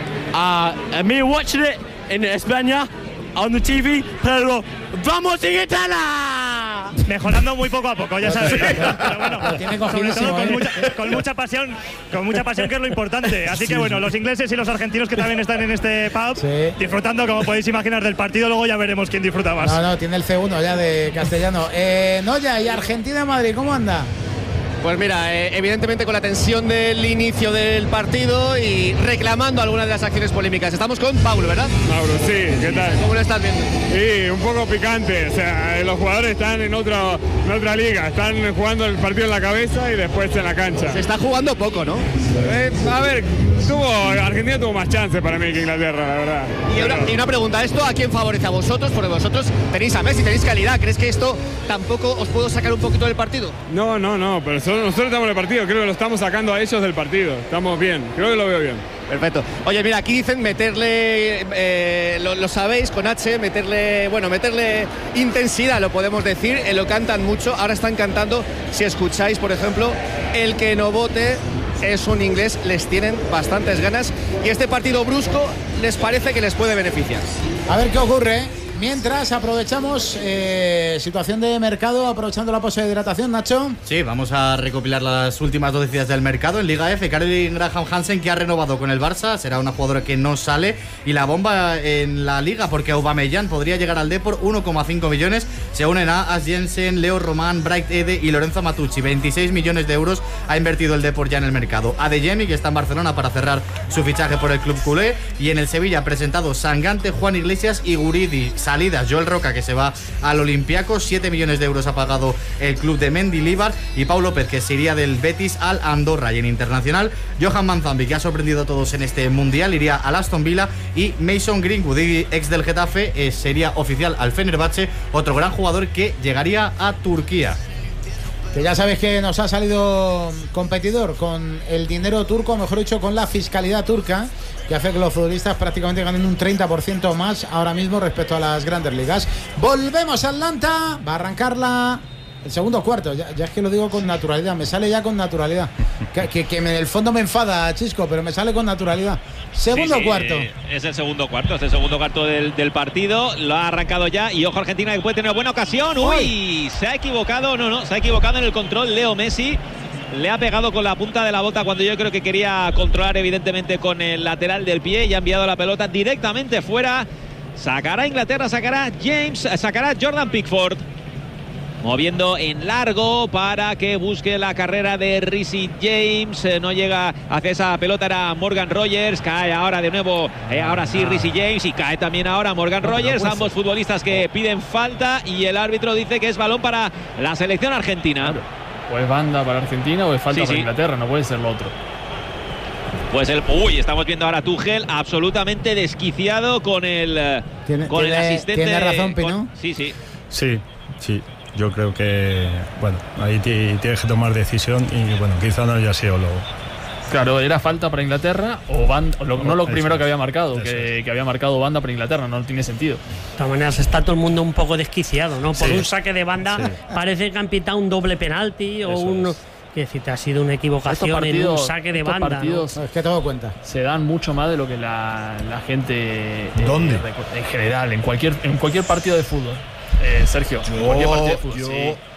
Uh, me watching it in España on the T V, pero vamos Inglaterra.
Mejorando muy poco a poco, ya sabes. Pero bueno,
lo tiene
sobre todo con,
¿eh?
mucha, con mucha pasión, con mucha pasión, que es lo importante. Así que bueno, los ingleses y los argentinos que también están en este pub, sí. disfrutando, como podéis imaginar, del partido. Luego ya veremos quién disfruta más.
No, no, tiene el C uno ya de castellano. Eh, Noya, ¿y Argentina-Madrid cómo anda?
Pues mira, eh, evidentemente con la tensión del inicio del partido y reclamando algunas de las acciones polémicas. Estamos con Paulo, ¿verdad?
Paulo, sí, ¿qué tal?
¿Cómo lo estás viendo?
Sí, un poco picante, o sea, los jugadores están en otra, en otra liga, están jugando el partido en la cabeza y después en la cancha.
Se está jugando poco, ¿no?
Eh, a ver, tuvo, Argentina tuvo más chance para mí que Inglaterra, la verdad.
Y una, y una pregunta, ¿esto a quién favorece? ¿A vosotros? Porque vosotros tenéis a Messi, tenéis calidad. ¿Crees que esto tampoco os puedo sacar un poquito del partido?
No, no, no, pero solo nosotros estamos en el partido, creo que lo estamos sacando a ellos del partido. Estamos bien, creo que lo veo bien.
Perfecto. Oye, mira, aquí dicen meterle, eh, lo, lo sabéis, con H, meterle, bueno, meterle intensidad, lo podemos decir, eh, lo cantan mucho, ahora están cantando, si escucháis, por ejemplo, el que no vote es un inglés, les tienen bastantes ganas y este partido brusco les parece que les puede beneficiar.
A ver qué ocurre. Mientras aprovechamos eh, situación de mercado, aprovechando la pausa de hidratación, Nacho.
Sí, vamos a recopilar las últimas noticias del mercado. En Liga F, Caroline Graham Hansen, que ha renovado con el Barça, será una jugadora que no sale. Y la bomba en la Liga, porque Aubameyang podría llegar al Depor, uno coma cinco millones. Se unen a As Jensen, Leo Román, Bright Ede y Lorenzo Matucci. veintiséis millones de euros ha invertido el Depor ya en el mercado. Adeyemi, que está en Barcelona para cerrar su fichaje por el club culé. Y en el Sevilla, presentado Sangante, Juan Iglesias y Guridi. Salidas, Joel Roca, que se va al Olympiacos, siete millones de euros ha pagado el club de Mendilibar, y Pau López, que se iría del Betis al Andorra. Y en internacional, Johan Manzambi, que ha sorprendido a todos en este mundial, iría al Aston Villa, y Mason Greenwood, ex del Getafe, eh, sería oficial al Fenerbahce, otro gran jugador que llegaría a Turquía.
Que ya sabes que nos ha salido competidor con el dinero turco, mejor dicho, con la fiscalidad turca, que hace que los futbolistas prácticamente ganen un treinta por ciento más ahora mismo respecto a las grandes ligas. Volvemos a Atlanta, va a arrancar la... el segundo cuarto, ya, ya es que lo digo con naturalidad, me sale ya con naturalidad. Que, que, que en el fondo me enfada, Chisco, pero me sale con naturalidad. Segundo
sí, sí,
cuarto.
Es el segundo cuarto, es el segundo cuarto del, del partido. Lo ha arrancado ya y ojo Argentina, que puede tener buena ocasión. ¡Uy! Uy. Se ha equivocado, no, no, se ha equivocado en el control Leo Messi. Le ha pegado con la punta de la bota cuando yo creo que quería controlar evidentemente con el lateral del pie y ha enviado la pelota directamente fuera. Sacará Inglaterra, sacará James, sacará Jordan Pickford. Moviendo en largo para que busque la carrera de Reece James. Eh, no llega hacia esa pelota, era Morgan Rogers. Cae ahora de nuevo, eh, ahora sí Reece James. Y cae también ahora Morgan Rogers. Ambos futbolistas que piden falta. Y el árbitro dice que es balón para la selección argentina.
Claro. O es banda para Argentina o es falta
sí,
para
sí.
Inglaterra. No puede ser lo otro.
Pues el... Uy, estamos viendo ahora a Tuchel absolutamente desquiciado con el,
¿Tiene,
con
tiene,
el asistente.
¿Tiene razón, Pino?
Con, sí, sí.
Sí, sí. Yo creo que, bueno, ahí tienes que tomar decisión y, bueno, quizá no haya sido lo...
Claro, era falta para Inglaterra o banda, lo, no lo eso, primero que había marcado, que, que había marcado banda para Inglaterra, no tiene sentido.
De todas maneras, está todo el mundo un poco desquiciado, ¿no? Por sí. un saque de banda, sí. parece que han pitado un doble penalti o eso un... Es. Que decir, ha sido una equivocación partidos, en un saque de banda.
Partidos,
¿no? Es que te doy cuenta.
Se dan mucho más de lo que la, la gente...
¿Dónde?
Eh, en general, en cualquier, en cualquier partido de fútbol. Eh, Sergio,
yo,
en cualquier partido de fútbol.
Yo,
sí.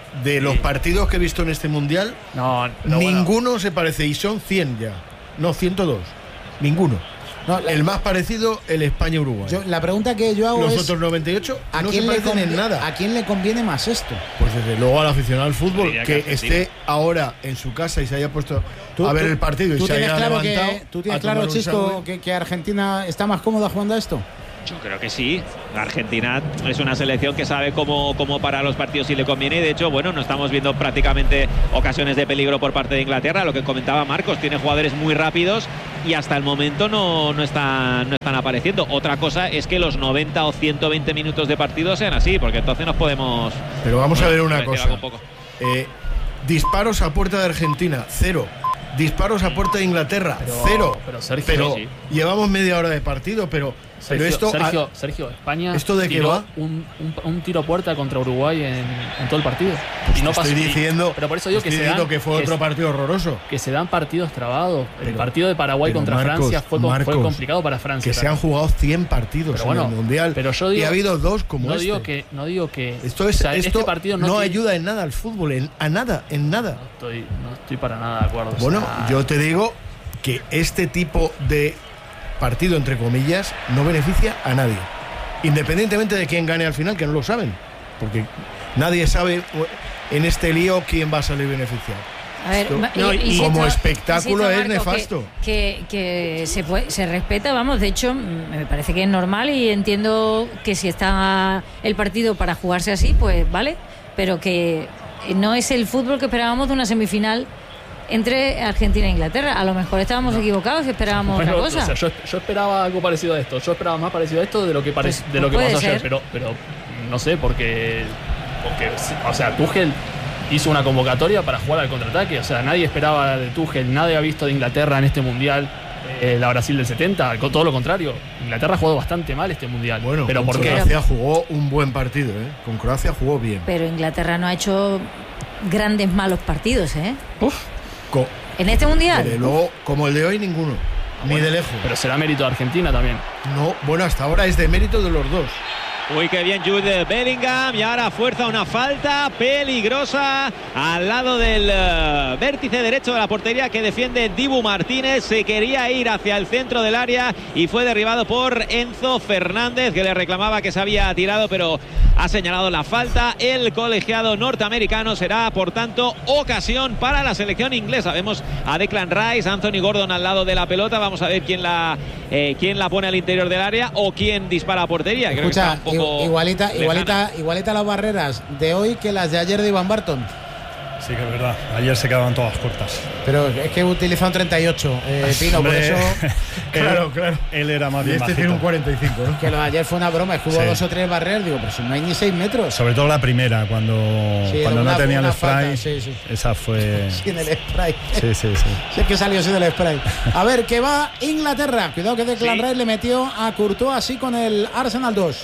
de los sí. partidos que he visto en este mundial,
no,
ninguno
bueno.
se parece, y son cien ya, no ciento dos, ninguno. No, la, el más parecido, el España-Uruguay.
La pregunta que yo hago
los
es...
Los otros noventa y ocho
¿a
no
quién
se parecen
le
en nada.
¿A quién le conviene más esto?
Pues desde luego al aficionado al fútbol,
que,
que
que
esté
sí.
ahora en su casa y se haya puesto
tú,
a ver
tú,
el partido y se haya
claro
levantado.
Que, ¿Tú tienes claro, Chisco, que, que Argentina está más cómoda jugando a esto?
Yo creo que sí. Argentina es una selección que sabe cómo, cómo parar los partidos si le conviene, y de hecho, bueno, no estamos viendo prácticamente ocasiones de peligro por parte de Inglaterra. Lo que comentaba Marcos, tiene jugadores muy rápidos y hasta el momento no, no, están, no están apareciendo. Otra cosa es que los noventa o ciento veinte minutos de partido sean así, porque entonces nos podemos...
Pero vamos
bueno,
a ver una cosa. Eh, disparos a puerta de Argentina, cero. Disparos a puerta de Inglaterra,
pero,
cero.
Pero, Sergio,
pero
sí.
llevamos media hora de partido, pero...
Sergio,
pero esto,
Sergio, Sergio, España
¿esto de qué va?
Un, un, un tiro a puerta contra Uruguay en, en todo el partido.
Pues
y no
estoy
pasó,
diciendo,
y, pero por eso digo
estoy
que se
diciendo
dan,
que fue
que
otro
se,
partido horroroso.
Que se dan partidos trabados.
Pero,
el partido de Paraguay contra
Marcos,
Francia fue,
Marcos,
fue complicado para Francia.
Que se han jugado cien partidos
pero
en
bueno,
el Mundial.
Pero yo digo,
y ha habido dos como
no
este.
Digo que, no digo que...
Esto, es,
o sea,
esto
este partido no,
no
tiene,
ayuda en nada al fútbol, en, a nada, en nada.
No estoy, no estoy para nada de acuerdo.
Bueno,
o sea,
yo te digo que este tipo de partido, entre comillas, no beneficia a nadie. Independientemente de quién gane al final, que no lo saben. Porque nadie sabe en este lío quién va a salir beneficiado.
A ver,
Esto,
y, y, y
como
esto,
espectáculo
es
Marco, nefasto.
Que, que, que se, puede, se respeta, vamos, de hecho, me parece que es normal y entiendo que si está el partido para jugarse así, pues vale, pero que no es el fútbol que esperábamos de una semifinal entre Argentina e Inglaterra. A lo mejor estábamos no. equivocados y esperábamos
bueno,
otra cosa.
O sea, yo, yo esperaba algo parecido a esto. Yo esperaba más parecido a esto de lo que, pare,
pues,
de lo
pues
que pasó
ser.
ayer. Pero, pero no sé, porque, porque. O sea, Tuchel hizo una convocatoria para jugar al contraataque. O sea, nadie esperaba de Tuchel, nadie ha visto de Inglaterra en este mundial. Eh, la Brasil del setenta, todo lo contrario. Inglaterra ha jugado bastante mal este mundial.
Bueno,
pero
con
¿por qué?
Croacia jugó un buen partido, ¿eh? Con Croacia jugó bien.
Pero Inglaterra no ha hecho grandes malos partidos, ¿eh?
Uf. Co
En este mundial.
Desde luego, como el de hoy, ninguno. Ni
bueno,
de lejos.
Pero será mérito de Argentina también.
No, bueno, hasta ahora es de mérito de los dos.
Uy, qué bien Jude Bellingham, y ahora fuerza una falta peligrosa al lado del uh, vértice derecho de la portería que defiende Dibu Martínez. Se quería ir hacia el centro del área y fue derribado por Enzo Fernández, que le reclamaba que se había tirado, pero ha señalado la falta. El colegiado norteamericano. Será, por tanto, ocasión para la selección inglesa. Vemos a Declan Rice, Anthony Gordon al lado de la pelota. Vamos a ver quién la, eh, quién la pone al interior del área o quién dispara a portería. Creo
Escucha,
que está un poco
igualita, igualita, igualita las barreras de hoy que las de ayer de Ivan Barton.
Sí, que es verdad. Ayer se quedaban todas cortas.
Pero es que utilizaron treinta y ocho, eh, Pino, por eso.
Claro, claro.
Él era más
y
bien
este tiene un cuarenta y cinco, ¿no?
Que lo de ayer fue una broma, es que hubo sí. dos o tres barreras. Digo, pero si no hay ni seis metros.
Sobre todo la primera, cuando,
sí,
cuando
una,
no tenía el spray.
Falta, sí, sí.
Esa fue.
Sí, en el spray.
Sí, sí, sí.
Sí, es que salió así del spray. A ver, que va Inglaterra. Cuidado que Declan sí. Rice le metió a Courtois así con el Arsenal dos.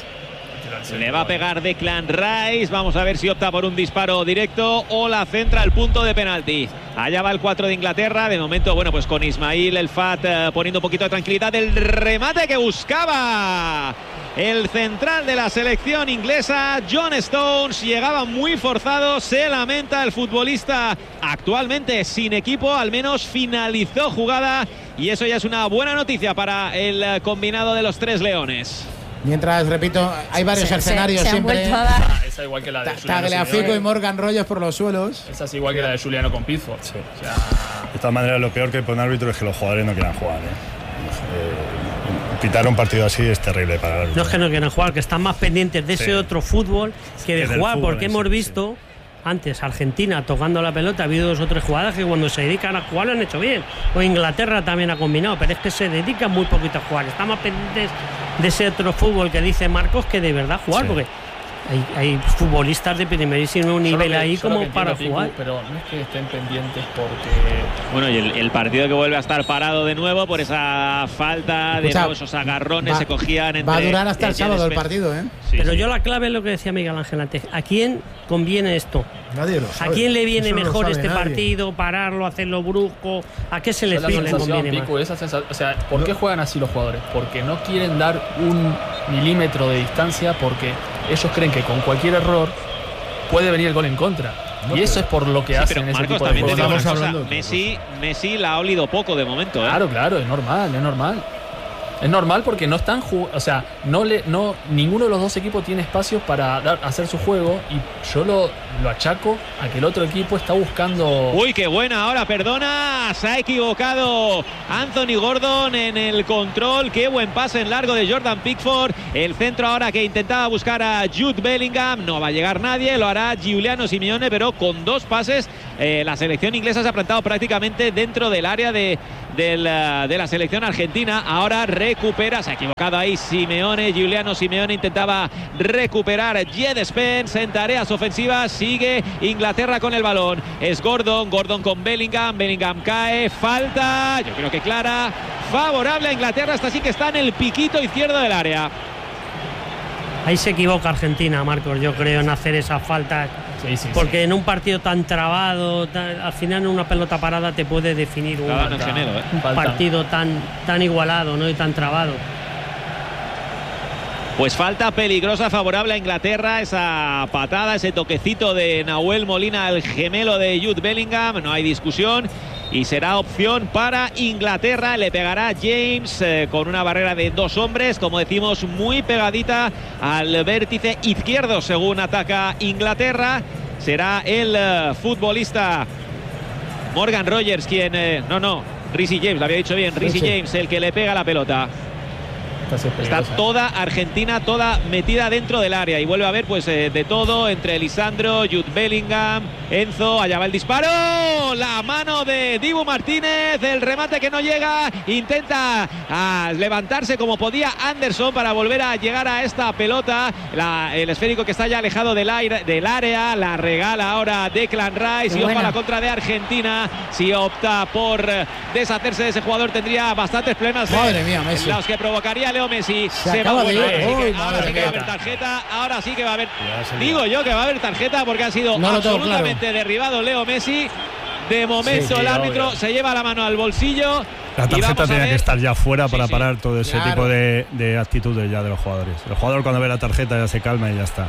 Le va a pegar Declan Rice. Vamos a ver si opta por un disparo directo o la centra al punto de penalti. Allá va el cuatro de Inglaterra. De momento, bueno, pues con Ismail El Fat eh, poniendo un poquito de tranquilidad. El remate que buscaba el central de la selección inglesa, John Stones. Llegaba muy forzado. Se lamenta el futbolista, actualmente sin equipo. Al menos finalizó jugada. Y eso ya es una buena noticia para el combinado de los Tres Leones.
Mientras, repito, hay varios se, escenarios
se, se
siempre.
Ah, esa es igual que la de
Tagliafico y Morgan Rogers por los suelos.
Esa es igual que la de Juliano con Pickford.
Sí. O sea, de todas maneras, lo peor que pone árbitro es que los jugadores no quieran jugar. ¿eh? Eh, pitar un partido así es terrible para el árbitro.
No es que no quieran jugar, que están más pendientes de ese sí. otro fútbol que de que jugar, porque sí, hemos visto. Sí. Antes Argentina tocando la pelota, ha habido dos o tres jugadas que cuando se dedican a jugar lo han hecho bien. O Inglaterra también ha combinado, pero es que se dedican muy poquito a jugar. Están más pendientes de ese otro fútbol que dice Marcos que de verdad jugar, sí. porque hay, hay futbolistas de primerísimo nivel que, ahí como para jugar.
Pico, pero no es que estén pendientes porque...
Bueno, y el, el partido que vuelve a estar parado de nuevo por esa falta, de nuevo, esos agarrones va, se cogían entre...
Va a durar hasta el sábado el partido, ¿eh?
Sí, pero sí. yo la clave es lo que decía Miguel Ángel antes. ¿A quién conviene esto?
Nadie lo sabe.
¿A quién le viene
Eso
mejor
no
este
nadie.
partido? Pararlo, hacerlo brusco. ¿A qué selección le conviene
Pico,
más?
Esa sensación, o sea, ¿por qué juegan así los jugadores? Porque no quieren dar un milímetro de distancia, porque ellos creen que con cualquier error puede venir el gol en contra. Y eso es por lo que
sí,
hacen
pero
ese
Marcos,
tipo de
también te digo
cosas.
una cosa, Messi, Messi la ha olido poco de momento, ¿eh?
Claro, claro, es normal, es normal. Es normal porque no están jug- o sea, no le, no, ninguno de los dos equipos tiene espacios para dar, hacer su juego, y yo lo, lo achaco a que el otro equipo está buscando.
Uy, qué buena ahora, perdona, se ha equivocado Anthony Gordon en el control, qué buen pase en largo de Jordan Pickford, el centro ahora que intentaba buscar a Jude Bellingham, no va a llegar nadie, lo hará Giuliano Simeone, pero con dos pases eh, la selección inglesa se ha plantado prácticamente dentro del área de, de, la, de la selección argentina. Ahora recupera, se ha equivocado ahí Simeone, Giuliano Simeone intentaba recuperar Jed Spence en tareas ofensivas, sigue Inglaterra con el balón, es Gordon, Gordon con Bellingham, Bellingham cae, falta, yo creo que clara, favorable a Inglaterra, esta sí que está en el piquito izquierdo del área.
Ahí se equivoca Argentina, Marcos, yo creo, en hacer esa falta.
Sí, sí,
porque
sí.
en un partido tan trabado, tan, al final en una pelota parada te puede definir un,
Claro, no, gemelo, ¿eh?
un
Falta.
partido tan, tan igualado, ¿no? Y tan trabado.
Pues falta peligrosa favorable a Inglaterra, esa patada, ese toquecito de Nahuel Molina al gemelo de Jude Bellingham, no hay discusión y será opción para Inglaterra. Le pegará James eh, con una barrera de dos hombres, como decimos, muy pegadita al vértice izquierdo según ataca Inglaterra. Será el eh, futbolista Morgan Rogers quien, eh, no, no, Reece James, lo había dicho bien, Reece James el que le pega la pelota. Está toda Argentina, toda metida dentro del área y vuelve a haber pues eh, de todo entre Lisandro, Jude Bellingham, Enzo, allá va el disparo, la mano de Dibu Martínez, el remate que no llega, intenta ah, levantarse como podía Anderson para volver a llegar a esta pelota, la, el esférico que está ya alejado del, aire, del área, la regala ahora Declan Rice. Qué y ojo a la contra de Argentina, si opta por deshacerse de ese jugador tendría bastantes problemas.
Madre mía, Messi.
Los que provocaría Leo Messi.
Se,
se
acaba
va
de ir.
bueno,
Uy,
ahora sí que va a haber tarjeta. Ahora sí que va a haber. Digo yo que va a haber tarjeta porque ha sido
no
absolutamente
claro.
derribado Leo Messi. De momento sí, el árbitro obvio. se lleva la mano al bolsillo.
La tarjeta tenía que estar ya fuera para
sí,
parar todo ese
claro.
tipo de, de actitudes ya de los jugadores. El jugador cuando ve la tarjeta ya se calma y ya está.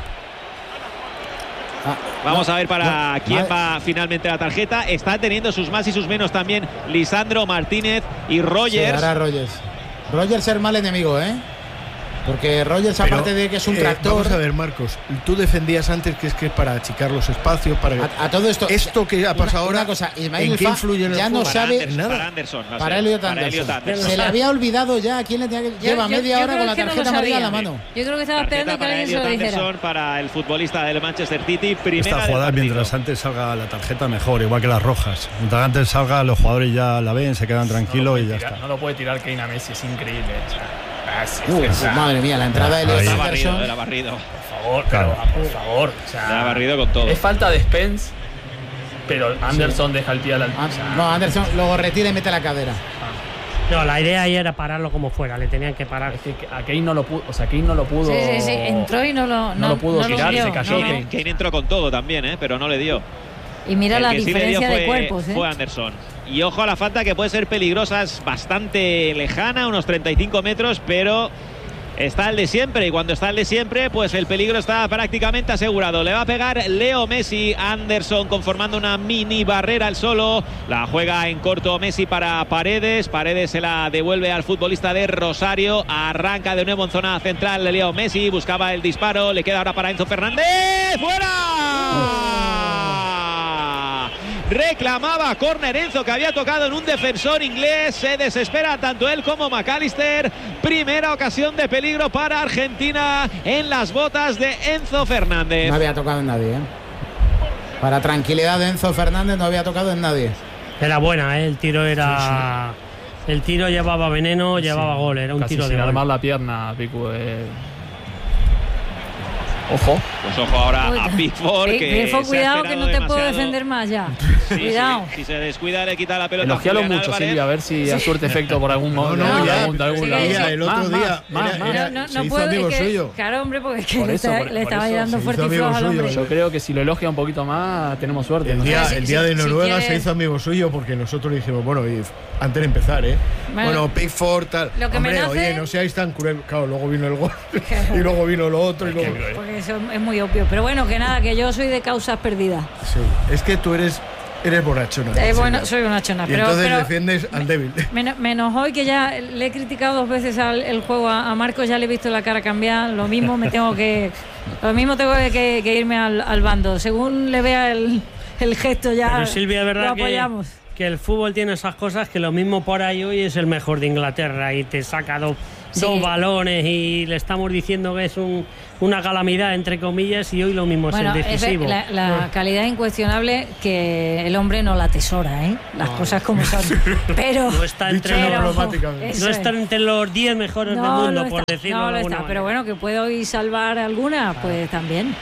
Ah, Vamos
no,
a ver para
no,
quién
no,
va finalmente la tarjeta. Está teniendo sus más y sus menos también Lisandro Martínez y Rogers.
Sí, ahora Rogers. Rogers es mal enemigo, ¿eh? Porque Rogers,
Pero,
aparte de que es un
eh,
tractor.
Vamos a ver, Marcos. Tú defendías antes que es que es para achicar los espacios. Para
a, a todo esto.
Esto que ha pasado
una,
ahora.
Una cosa, Ismael
¿en qué influye en el
ya no
fútbol?
sabe.
Para
nada.
Para Anderson. No
para
sé,
Elliot
para
Anderson.
Elliot Anderson.
Se le había olvidado ya a quién le tenía que.
Yo,
Lleva
yo,
media
yo
hora con la tarjeta amarilla en la mano.
Yo creo que estaba esperando que alguien se lo dijera.
Anderson para el futbolista del Manchester City. Primera
Esta jugada, mientras antes salga la tarjeta, mejor, igual que las rojas. Mientras antes salga, los jugadores ya la ven, se quedan tranquilos
no
y ya
tirar,
está.
No lo puede tirar Kane a Messi, es increíble. O sea, es,
Uh,
es, es,
madre mía, la entrada de Elliot
Era
Anderson.
barrido, era barrido.
Por favor,
Claro.
pero, por favor. O sea,
Era barrido con todo.
Es falta de Spence, pero Anderson sí. deja el pie a la altura.
Ah, no, Anderson luego retira y mete la cadera.
No, la idea ahí era pararlo como fuera, le tenían que parar.
Es que a Kane no lo pudo, o sea, Kane no lo pudo.
Sí, sí, sí, entró y no lo, no,
no lo pudo
no
tirar,
lo
se cayó.
no,
Kane.
no.
Kane entró con todo también, ¿eh? Pero no le dio.
Y mira
El
la
que sí le dio
diferencia
fue,
de cuerpos, ¿eh?
fue Anderson. Y ojo a la falta que puede ser peligrosa, es bastante lejana, unos treinta y cinco metros, pero está el de siempre. Y cuando está el de siempre, pues el peligro está prácticamente asegurado. Le va a pegar Leo Messi. Anderson conformando una mini barrera al solo. La juega en corto Messi para Paredes. Paredes se la devuelve al futbolista de Rosario. Arranca de nuevo en zona central Leo Messi. Buscaba el disparo. Le queda ahora para Enzo Fernández. ¡Fuera! Reclamaba córner Enzo, que había tocado en un defensor inglés. Se desespera tanto él como McAllister. Primera ocasión de peligro para Argentina en las botas de Enzo Fernández.
No había tocado en nadie, ¿eh? Para tranquilidad de Enzo Fernández, no había tocado en nadie.
Era buena, ¿eh? El tiro era... Sí, sí. El tiro llevaba veneno, llevaba sí. gol. Era un
Casi
tiro
sin
de
armar
gol.
la pierna, Picu. Eh. Ojo.
Pues ojo ahora Uy, a Pickford.
Que,
que
Pickford, cuidado que no te
demasiado.
puedo defender más ya.
Sí,
cuidado.
Sí, si se descuida le quita la pelota.
Elogialo mucho,
Álvarez.
Silvia, a ver si sí. surte efecto por algún modo.
No, no,
no,
ya,
algún, algún
sí,
lado.
ya, el otro
más,
día
más,
era,
más,
era,
no, no,
se
no
hizo
puedo,
amigo
es que,
suyo.
Claro, hombre, porque es que
por
le,
eso,
está,
por,
le
por
estaba
eso,
dando fuerte y flojo al hombre.
Yo creo que si lo elogia un poquito más, tenemos suerte.
El
¿no?
día,
Sí,
el día
sí,
de Noruega
sí,
se hizo amigo suyo porque nosotros le dijimos, bueno, y antes de empezar, ¿eh?
Bueno,
Bueno, Pickford, tal.
Lo que
Hombre,
me nace...
oye, no seáis tan cruel. Claro, luego vino el gol y luego vino lo otro. Y luego...
Porque eso es muy obvio. Pero bueno, que nada, que yo soy de causas perdidas.
Sí, es que tú eres eres borrachona.
Eh, bueno, soy bonachona.
Y
pero,
entonces
pero
defiendes al débil.
Menos, menos hoy, que ya le he criticado dos veces al el juego a, a Marcos, ya le he visto la cara cambiar. Lo mismo me tengo que lo mismo tengo que, que irme al, al bando. Según le vea el, el gesto, ya
pero Silvia, es verdad
lo apoyamos.
Que, que el fútbol tiene esas cosas, que lo mismo por ahí hoy es el mejor de Inglaterra y te saca dos, sí. dos balones y le estamos diciendo que es un, una calamidad, entre comillas, y hoy lo mismo
bueno,
es el decisivo.
Es la, la calidad incuestionable que el hombre no la atesora, ¿eh? Las no. cosas como son. Pero
no está entre, pero, no está entre los diez mejores
no,
del mundo,
no
por
está,
decirlo
no
de
lo
alguna
está,
manera.
Pero bueno, que puede hoy salvar alguna, pues también.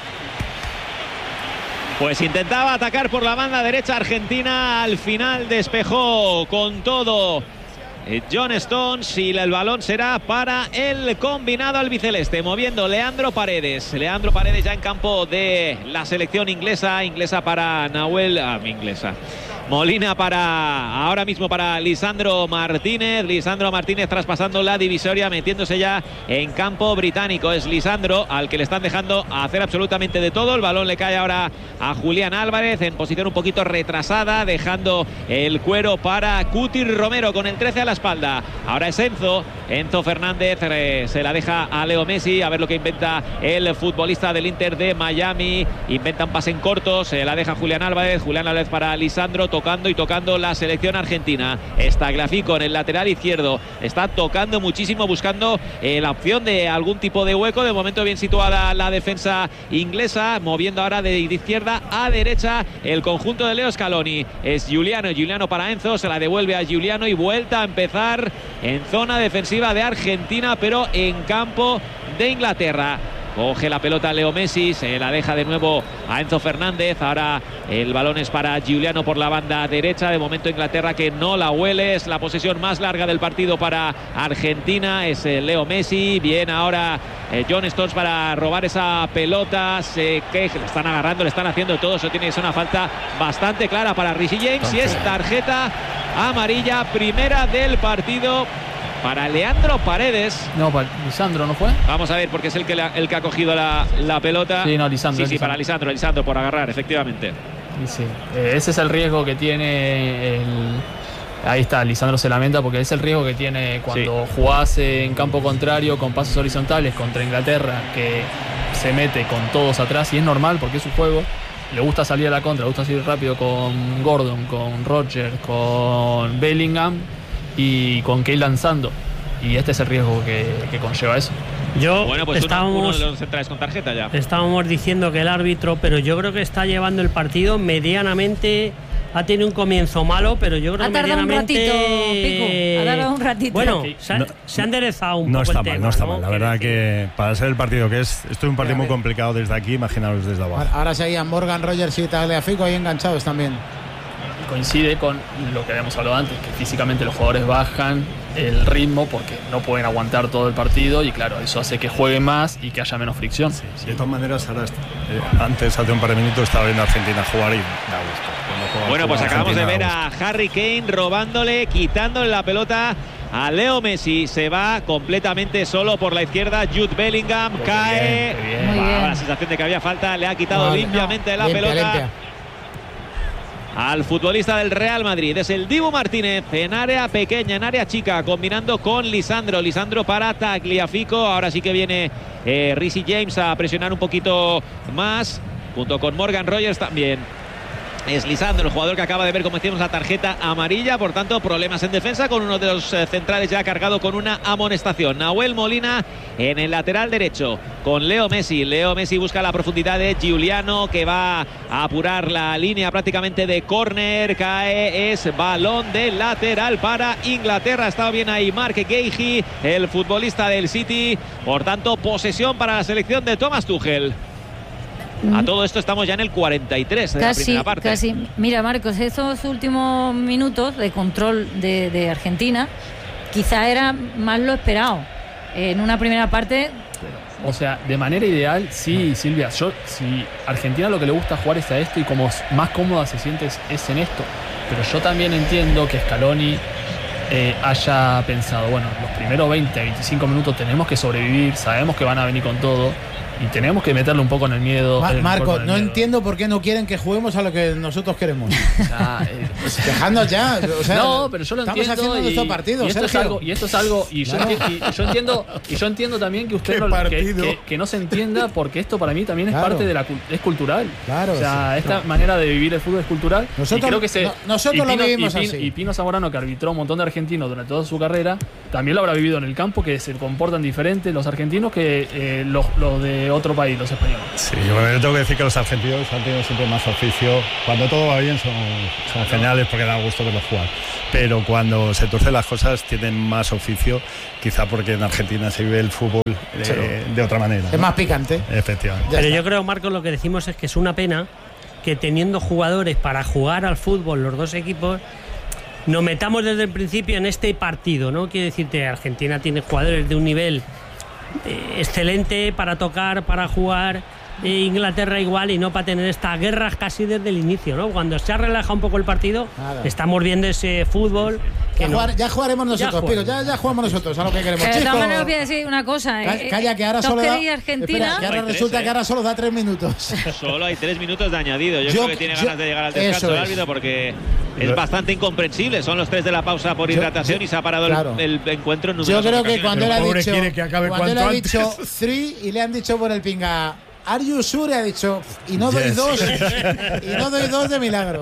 Pues intentaba atacar por la banda derecha Argentina, al final despejó con todo John Stones y el balón será para el combinado albiceleste, moviendo Leandro Paredes. Leandro Paredes ya en campo de la selección inglesa, inglesa para Nahuel, ah, inglesa. Molina para, ahora mismo para Lisandro Martínez. Lisandro Martínez traspasando la divisoria, metiéndose ya en campo británico. Es Lisandro al que le están dejando hacer absolutamente de todo. El balón le cae ahora a Julián Álvarez en posición un poquito retrasada, dejando el cuero para Cutir Romero con el trece a la espalda. Ahora es Enzo. Enzo Fernández eh, se la deja a Leo Messi. A ver lo que inventa el futbolista del Inter de Miami. Inventa un pase en corto, se la deja Julián Álvarez. Julián Álvarez para Lisandro, tocando y tocando la selección argentina. Tagliafico en el lateral izquierdo, está tocando muchísimo, buscando eh, la opción de algún tipo de hueco. De momento bien situada la defensa inglesa, moviendo ahora de izquierda a derecha el conjunto de Leo Scaloni. Es Giuliano, Giuliano para Enzo, se la devuelve a Giuliano y vuelta a empezar en zona defensiva de Argentina, pero en campo de Inglaterra. Coge la pelota Leo Messi, se la deja de nuevo a Enzo Fernández. Ahora el balón es para Giuliano por la banda derecha. De momento Inglaterra que no la huele. Es la posesión más larga del partido para Argentina. Es Leo Messi. Bien ahora eh, John Stones para robar esa pelota. Se que le están agarrando, le están haciendo todo. Eso tiene que ser una falta bastante clara para Reece James. Y es tarjeta amarilla, primera del partido para Leandro Paredes.
No, para Lisandro, ¿no fue?
Vamos a ver, porque es el que, la, el que ha cogido la, la pelota.
Sí, no, Lisandro.
Sí, sí,
Lisandro.
para Lisandro, Lisandro, por agarrar, efectivamente.
Y sí, eh, ese es el riesgo que tiene el... Ahí está, Lisandro se lamenta porque es el riesgo que tiene cuando sí. jugás en campo contrario con pasos horizontales contra Inglaterra, que se mete con todos atrás, y es normal porque es su juego. Le gusta salir a la contra, le gusta salir rápido con Gordon, con Roger, con Bellingham y con Kane lanzando, y este es el riesgo que, que conlleva eso.
Yo
bueno, pues
estábamos,
uno, uno de los centrales con tarjeta ya.
Estábamos diciendo que el árbitro, pero yo creo que está llevando el partido medianamente. Ha tenido un comienzo malo, pero yo creo
que
medianamente.
Un ratito, Pico. Ha dado un ratito.
Bueno, se ha,
no,
se ha enderezado un
no
poco
está
el
mal,
tema,
no está
¿no?
mal. La verdad que para ser el partido que es, esto es un partido muy complicado desde aquí, imaginaros desde abajo.
Ahora seguían Morgan, Rogers y Tagliafico ahí enganchados también.
Coincide con lo que habíamos hablado antes, que físicamente los jugadores bajan el ritmo porque no pueden aguantar todo el partido, y claro, eso hace que jueguen más y que haya menos fricción.
Sí, sí. De todas maneras, ahora, eh, antes, hace un par de minutos, estaba viendo a Argentina jugar y da gusto.
Bueno, pues acabamos de ver a Harry Kane robándole, quitándole la pelota a Leo Messi. Se va completamente solo por la izquierda. Jude Bellingham muy cae.
Bien, bien.
Va, la sensación de que había falta, le ha quitado no, limpiamente no. la limpia, pelota. Limpia. Al futbolista del Real Madrid. Es el Dibu Martínez en área pequeña, en área chica, combinando con Lisandro. Lisandro para Tagliafico. Ahora sí que viene eh, Reece James a presionar un poquito más, junto con Morgan Rogers también. Es Lisandro, el jugador que acaba de ver, como decíamos, la tarjeta amarilla. Por tanto, problemas en defensa, con uno de los eh, centrales ya cargado con una amonestación. Nahuel Molina en el lateral derecho con Leo Messi. Leo Messi busca la profundidad de Giuliano, que va a apurar la línea prácticamente de córner. Cae, es balón de lateral para Inglaterra. Estaba bien ahí Mark Guehi, el futbolista del City. Por tanto, posesión para la selección de Thomas Tuchel. A todo esto estamos ya en el cuarenta y tres de
casi,
la primera parte.
Casi. Mira, Marcos, estos últimos minutos de control de, de Argentina quizá era más lo esperado. En una primera parte...
O sea, de manera ideal, sí, Silvia. Yo, si Argentina lo que le gusta jugar es a esto y como más cómoda se siente es, es en esto. Pero yo también entiendo que Scaloni eh, haya pensado, bueno, los primeros veinte, veinticinco minutos tenemos que sobrevivir, sabemos que van a venir con todo. y tenemos que meterle un poco en el miedo.
Ma-
el,
Marco,
el
no
miedo.
entiendo por qué no quieren que juguemos a lo que nosotros queremos.
O sea, eh,
Dejadnos ya. O sea,
no, pero yo lo
estamos
entiendo.
haciendo
y,
nuestro partido,
y esto
Sergio.
es algo, y esto es algo, y yo,
Claro.
enti- y yo entiendo, y yo entiendo también que usted
¿Qué
no, que,
partido?
que- que no se entienda, porque esto para mí también es
Claro.
parte de la cul- es cultural.
Claro,
o sea,
sí.
esta manera de vivir el fútbol es cultural.
Nosotros-
y creo que se,
no- nosotros
y
lo
Pino,
vivimos
y Pino-
así.
Y Pino Zamorano, que arbitró un montón de argentinos durante toda su carrera, también lo habrá vivido en el campo, que se comportan diferentes los argentinos que eh, los, los de otro país, los españoles.
Sí, bueno, yo tengo que decir que los argentinos han tenido siempre más oficio. Cuando todo va bien son, son geniales porque da gusto verlos jugar. Pero cuando se tuercen las cosas tienen más oficio, quizá porque en Argentina se vive el fútbol eh,
Sí.
de otra manera.
Es
¿no?
más picante.
Efectivamente.
Pero yo creo, Marcos, lo que decimos es que es una pena que teniendo jugadores para jugar al fútbol los dos equipos, nos metamos desde el principio en este partido, ¿no? Quiero decirte, Argentina tiene jugadores de un nivel eh, excelente para tocar, para jugar, eh, Inglaterra igual, y no para tener estas guerras casi desde el inicio, ¿no? Cuando se ha relajado un poco el partido,
Nada.
estamos viendo ese fútbol que
Ya,
no-
jugar- ya jugaremos
Ya
नुपर्os, Pico,
jugaremos.
ya, ya jugamos nosotros a lo que queremos.
Que de todas
Chicos,
maneras os voy a decir una cosa.
ca-
eh,
calla, que ahora
todos
solo da,
queréis Argentina.
espera, que ahora
No hay tres,
resulta
¿eh?
que ahora solo da tres minutos.
Solo hay tres minutos de añadido. Yo,
Yo-
creo que tiene
yo-
ganas de llegar al descanso
eso
el
es.
árbitro porque es
Pero-
bastante incomprensible. Son los tres de la pausa por
Yo-
hidratación
yo-
y se ha parado
claro.
el, el encuentro en
Yo
numerosas
creo que
ocasiones.
cuando él
El
ha
pobre
dicho,
quiere que acabe
cuando él
cuanto
ha
antes.
dicho three y le han dicho por el pinga, are you sure? Ha dicho, y no doy
Yes.
dos, y no doy dos de milagro.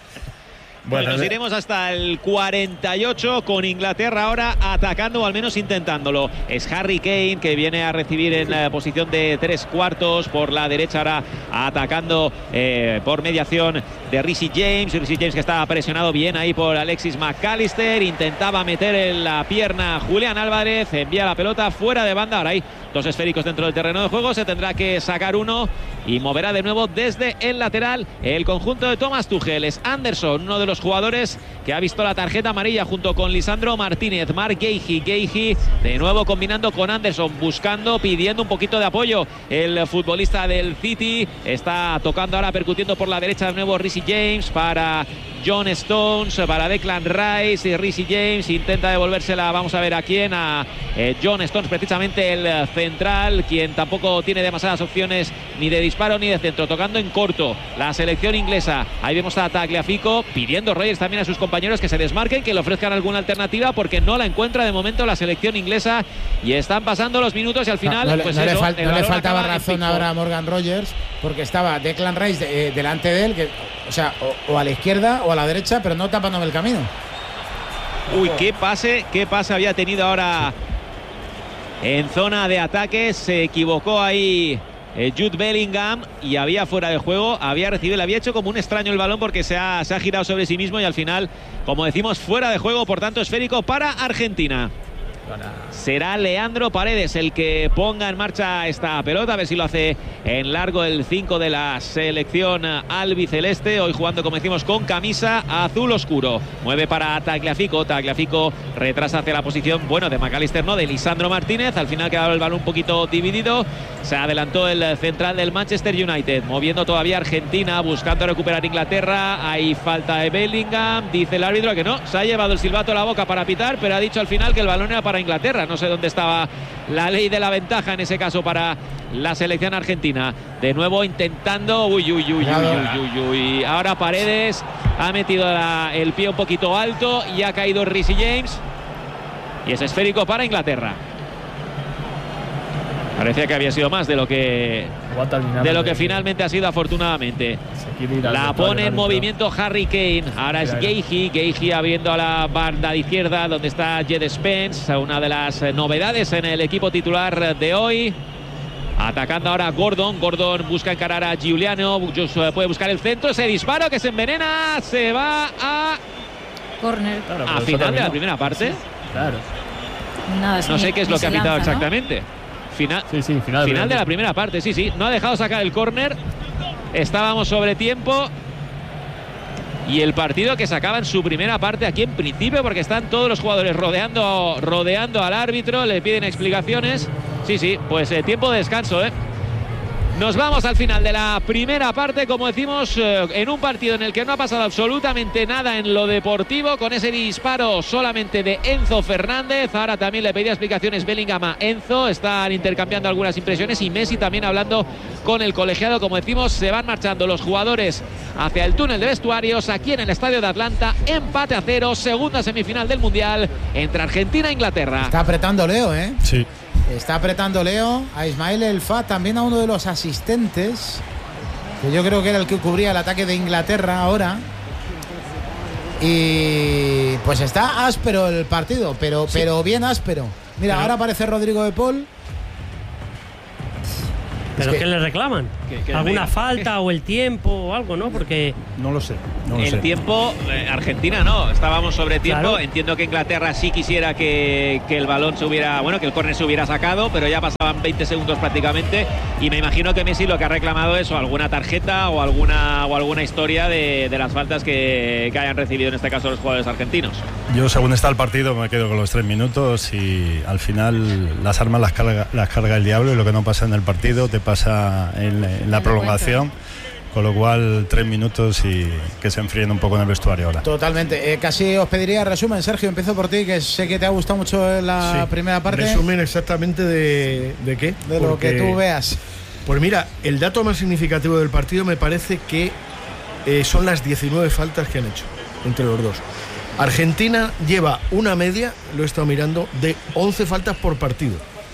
Bueno, nos
de-
iremos hasta el cuarenta y ocho con Inglaterra ahora atacando o al menos intentándolo. Es Harry Kane que viene a recibir en la posición de tres cuartos por la derecha, ahora atacando eh, por mediación de Reece James. Reece James que estaba presionado bien ahí por Alexis McAllister. Intentaba meter en la pierna Julián Álvarez. Envía la pelota fuera de banda. Ahora hay dos esféricos dentro del terreno de juego. Se tendrá que sacar uno y moverá de nuevo desde el lateral el conjunto de Thomas Tuchel. Es Anderson, uno de los jugadores que ha visto la tarjeta amarilla junto con Lisandro Martínez. Marc Guehi, Guehi de nuevo combinando con Anderson, buscando, pidiendo un poquito de apoyo. El futbolista del City está tocando ahora, percutiendo por la derecha de nuevo Reece James para John Stones, para Declan Rice. Y Reece James intenta devolvérsela, vamos a ver a quién, a eh, John Stones, precisamente el central, quien tampoco tiene demasiadas opciones ni de disparo ni de centro, tocando en corto la selección inglesa. Ahí vemos a Tagliafico pidiendo Rogers también a sus compañeros que se desmarquen, que le ofrezcan alguna alternativa, porque no la encuentra de momento la selección inglesa. Y están pasando los minutos y al final
no, no le-
pues
no le,
eso,
fal-
el
no le
balón
faltaba
acaba en
razón
Pickford.
ahora a Morgan Rogers, porque estaba Declan Rice de- eh, delante de él, que, o sea, o, o a la izquierda o a la derecha, pero no tapándome el camino.
Uy, qué pase, qué pase había tenido ahora en zona de ataque. Se equivocó ahí eh, Jude Bellingham y había fuera de juego, había recibido, le había hecho como un extraño el balón porque se ha, se ha girado sobre sí mismo y al final, como decimos, fuera de juego, por tanto esférico para Argentina. Será Leandro Paredes el que ponga en marcha esta pelota, a ver si lo hace en largo el cinco de la selección albiceleste, hoy jugando, como decimos, con camisa azul oscuro. Mueve para Tagliafico, Tagliafico retrasa hacia la posición, bueno, de McAllister, no, de Lisandro Martínez. Al final quedaba el balón un poquito dividido, se adelantó el central del Manchester United, moviendo todavía Argentina, buscando recuperar Inglaterra. Hay falta de Bellingham, dice el árbitro que no, se ha llevado el silbato a la boca para pitar, pero ha dicho al final que el balón era para Inglaterra. No sé dónde estaba la ley de la ventaja en ese caso para la selección argentina. De nuevo intentando, uy, uy, uy, uy, uy, uy, uy. Ahora Paredes ha metido la- el pie un poquito alto y ha caído Reece James. Y es esférico para Inglaterra. Parecía que había sido más de lo que de lo que finalmente ha sido, afortunadamente. La pone en movimiento Harry Kane. Ahora es Guehi. Guehi abriendo a la banda de izquierda donde está Jed Spence, una de las novedades en el equipo titular de hoy. Atacando ahora Gordon. Gordon busca encarar a Giuliano. Puede buscar el centro. Ese disparo que se envenena. Se va a
Corner.
a final de la primera parte.
Claro.
Nada,
No
sí,
sé qué es
ni
lo que ha
se
pitado
lanza, ¿no?
exactamente. Final,
Sí, sí, final,
final de la primera parte, sí, sí. No ha dejado sacar el córner. Estábamos sobre tiempo. Y el partido que se acaba en su primera parte aquí en principio, porque están todos los jugadores rodeando, rodeando al árbitro, le piden explicaciones. Sí, sí, pues eh, tiempo de descanso, ¿eh? Nos vamos al final de la primera parte, como decimos, eh, en un partido en el que no ha pasado absolutamente nada en lo deportivo, con ese disparo solamente de Enzo Fernández. Ahora también le pedía explicaciones Bellingham a Enzo, están intercambiando algunas impresiones y Messi también hablando con el colegiado. Como decimos, se van marchando los jugadores hacia el túnel de vestuarios aquí en el estadio de Atlanta. Empate a cero, segunda semifinal del Mundial entre Argentina e Inglaterra.
Está apretando Leo, ¿eh?
Sí.
Está apretando Leo a Ismail El Fat, también a uno de los asistentes, que yo creo que era el que cubría el ataque de Inglaterra ahora. Y pues está áspero el partido, pero, sí. pero bien áspero. Mira, pero... ahora aparece Rodrigo de Paul.
¿Pero
es
qué
que...
le reclaman?
¿Qué, qué
¿Alguna
diga?
falta o el tiempo o algo, no? Porque...
No lo sé. No lo
el
sé.
tiempo, eh, Argentina no, estábamos sobre tiempo.
Claro.
Entiendo que Inglaterra sí quisiera que, que el balón se hubiera, bueno, que el córner se hubiera sacado, pero ya pasaban veinte segundos prácticamente. Y me imagino que Messi lo que ha reclamado es o alguna tarjeta o alguna, o alguna historia de, de las faltas que, que hayan recibido en este caso los jugadores argentinos.
Yo, según está el partido, me quedo con los tres minutos y al final las armas las carga, las carga el diablo, y lo que no pasa en el partido te pasa en, en la prolongación. Con lo cual, tres minutos y que se enfríen un poco en el vestuario ahora.
Totalmente. Eh, casi os pediría resumen, Sergio. Empiezo por ti, que sé que te ha gustado mucho la sí. primera parte.
Resumen exactamente de, de qué.
De lo Porque, que tú veas.
Pues mira, el dato más significativo del partido me parece que eh, son las diecinueve faltas que han hecho entre los dos. Argentina lleva una media, lo he estado mirando, de once faltas por partido.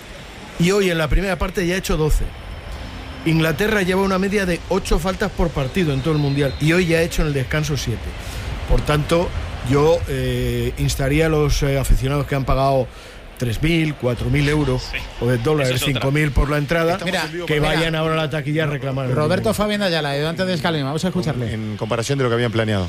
Y hoy en la primera parte ya ha hecho doce. Inglaterra lleva una media de ocho faltas por partido en todo el Mundial y hoy ya ha hecho en el descanso siete. Por tanto, yo eh, instaría a los eh, aficionados que han pagado tres mil, cuatro mil euros sí. o de dólares, cinco mil por la entrada, mira, que mira, vayan ahora a la taquilla a reclamar.
Roberto Fabián Ayala, ayudante de Scaloni, vamos a escucharle.
En, en comparación de lo que habían planeado.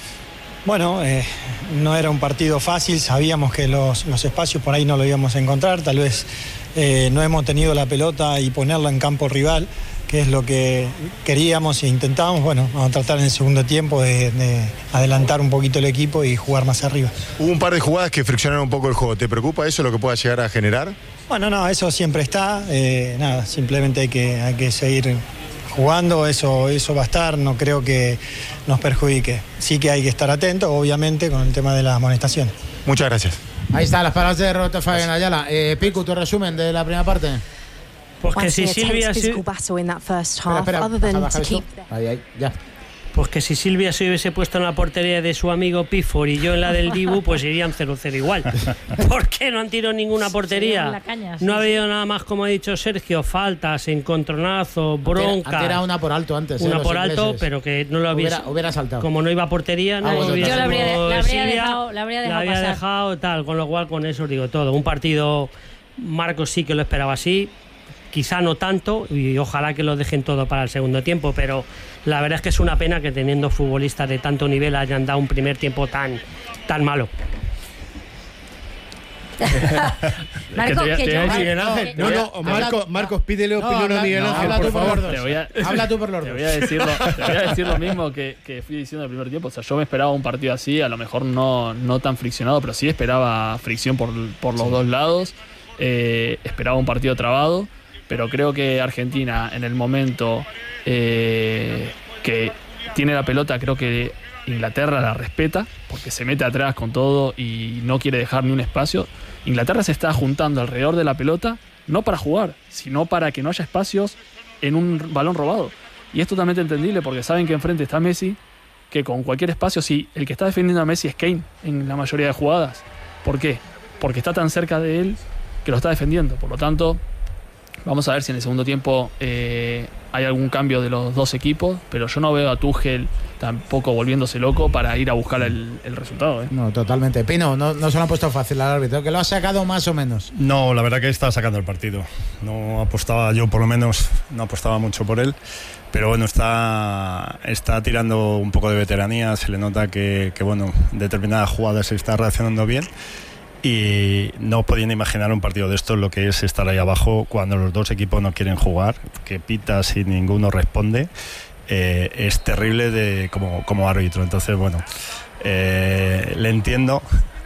Bueno, eh, no era un partido fácil, sabíamos que los, los espacios por ahí no lo íbamos a encontrar, tal vez eh, no hemos tenido la pelota y ponerla en campo rival, que es lo que queríamos e intentábamos. Bueno, vamos a tratar en el segundo tiempo de, de adelantar un poquito el equipo y jugar más arriba.
Hubo un par de jugadas que friccionaron un poco el juego, ¿te preocupa eso, lo que pueda llegar a generar?
Bueno, no, eso siempre está, eh, nada, simplemente hay que, hay que seguir jugando, eso, eso va a estar, no creo que nos perjudique. Sí que hay que estar atento, obviamente, con el tema de las amonestaciones.
Muchas gracias.
Ahí está, las palabras de Roberto Fabián Ayala. Eh, Picu, tu resumen de la primera parte.
Pues que si Silvia...
Espera, espera, baja, baja esto. Ahí, ahí, ya.
Pues que si Silvia se hubiese puesto en la portería de su amigo Pifford y yo en la del Dibu, pues irían cero cero igual. ¿Por qué no han tirado ninguna portería?
La caña, sí,
no ha habido
sí.
nada más, como ha dicho Sergio, faltas, encontronazo, bronca.
Ha tirado una por alto antes.
Una
eh,
por
ingleses.
alto, pero que no lo había...
Hubiera, hubiera saltado.
Como no iba a portería, no
ah, bueno,
hubiera...
Yo la habría, la habría
Silvia,
dejado, la habría dejado
la había
pasar.
dejado tal, con lo cual con eso digo todo. Un partido, Marcos sí que lo esperaba así. Quizá no tanto, y ojalá que lo dejen todo para el segundo tiempo, pero la verdad es que es una pena que teniendo futbolistas de tanto nivel hayan dado un primer tiempo tan, tan malo.
Marcos, que, que yo...
Miguel Ángel, no, no, Marco, Marcos, pídele opinión no, a Miguel Ángel,
no,
por favor.
Te voy a,
habla tú por los
te
dos.
Voy a decir lo, te voy a decir lo mismo que, que fui diciendo el primer tiempo. O sea, yo me esperaba un partido así, a lo mejor no, no tan friccionado, pero sí esperaba fricción por, por los sí. dos lados. Eh, esperaba un partido trabado. Pero creo que Argentina, en el momento eh, que tiene la pelota, creo que Inglaterra la respeta, porque se mete atrás con todo y no quiere dejar ni un espacio. Inglaterra se está juntando alrededor de la pelota, no para jugar, sino para que no haya espacios en un balón robado. Y es totalmente entendible, porque saben que enfrente está Messi, que con cualquier espacio, si el que está defendiendo a Messi es Kane en la mayoría de jugadas. ¿Por qué? Porque está tan cerca de él que lo está defendiendo. Por lo tanto... Vamos a ver si en el segundo tiempo eh, hay algún cambio de los dos equipos, pero yo no veo a Tuchel tampoco volviéndose loco para ir a buscar el, el resultado. ¿eh?
No, totalmente. Pino, no, no se lo han puesto fácil al árbitro, que lo ha sacado más o menos.
No, la verdad que está sacando el partido. No apostaba, yo por lo menos no apostaba mucho por él, pero bueno, está, está tirando un poco de veteranía, se le nota que, que bueno, en determinadas jugadas se está reaccionando bien. Y no podían imaginar un partido de estos, lo que es estar ahí abajo cuando los dos equipos no quieren jugar, que pitas y ninguno responde. Eh, es terrible de, como, como árbitro. Entonces, bueno, eh, le entiendo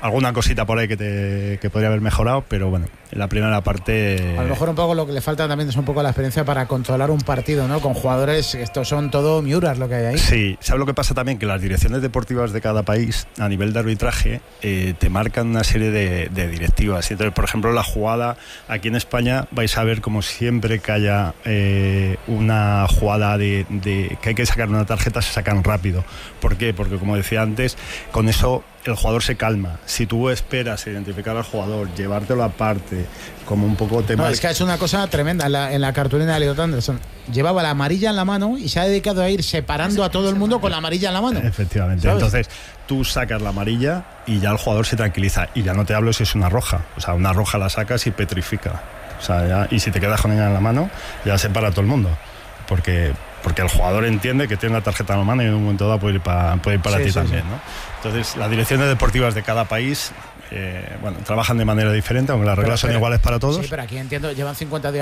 alguna cosita por ahí que, te, que podría haber mejorado, pero bueno, en la primera parte...
A lo mejor un poco lo que le falta también es un poco la experiencia para controlar un partido, ¿no? Con jugadores, estos son todo miuras lo que hay ahí.
Sí, ¿sabes lo que pasa también? Que las direcciones deportivas de cada país, a nivel de arbitraje, eh, te marcan una serie de, de directivas. Entonces, por ejemplo, la jugada aquí en España, vais a ver como siempre que haya eh, una jugada de, de que hay que sacar una tarjeta, se sacan rápido. ¿Por qué? Porque, como decía antes, con eso el jugador se calma. Si tú esperas identificar al jugador, llevártelo aparte, como un poco te
No,
marca...
es que ha hecho una cosa tremenda en la, en la cartulina de Elliot Anderson. Llevaba la amarilla en la mano y se ha dedicado a ir separando a todo el mundo con la amarilla en la mano.
Efectivamente.
¿Sabes?
Entonces, tú sacas la amarilla y ya el jugador se tranquiliza. Y ya no te hablo si es una roja. O sea, una roja la sacas y petrifica. O sea, ya, y si te quedas con ella en la mano, ya separa a todo el mundo. Porque... porque el jugador entiende que tiene la tarjeta en la mano y en un momento dado puede ir para, puede ir para sí, ti sí, también, sí. ¿no? Entonces, las direcciones deportivas de cada país, eh, bueno, trabajan de manera diferente, aunque las reglas pero, pero, son iguales para todos.
Sí, pero aquí entiendo, llevan cincuenta días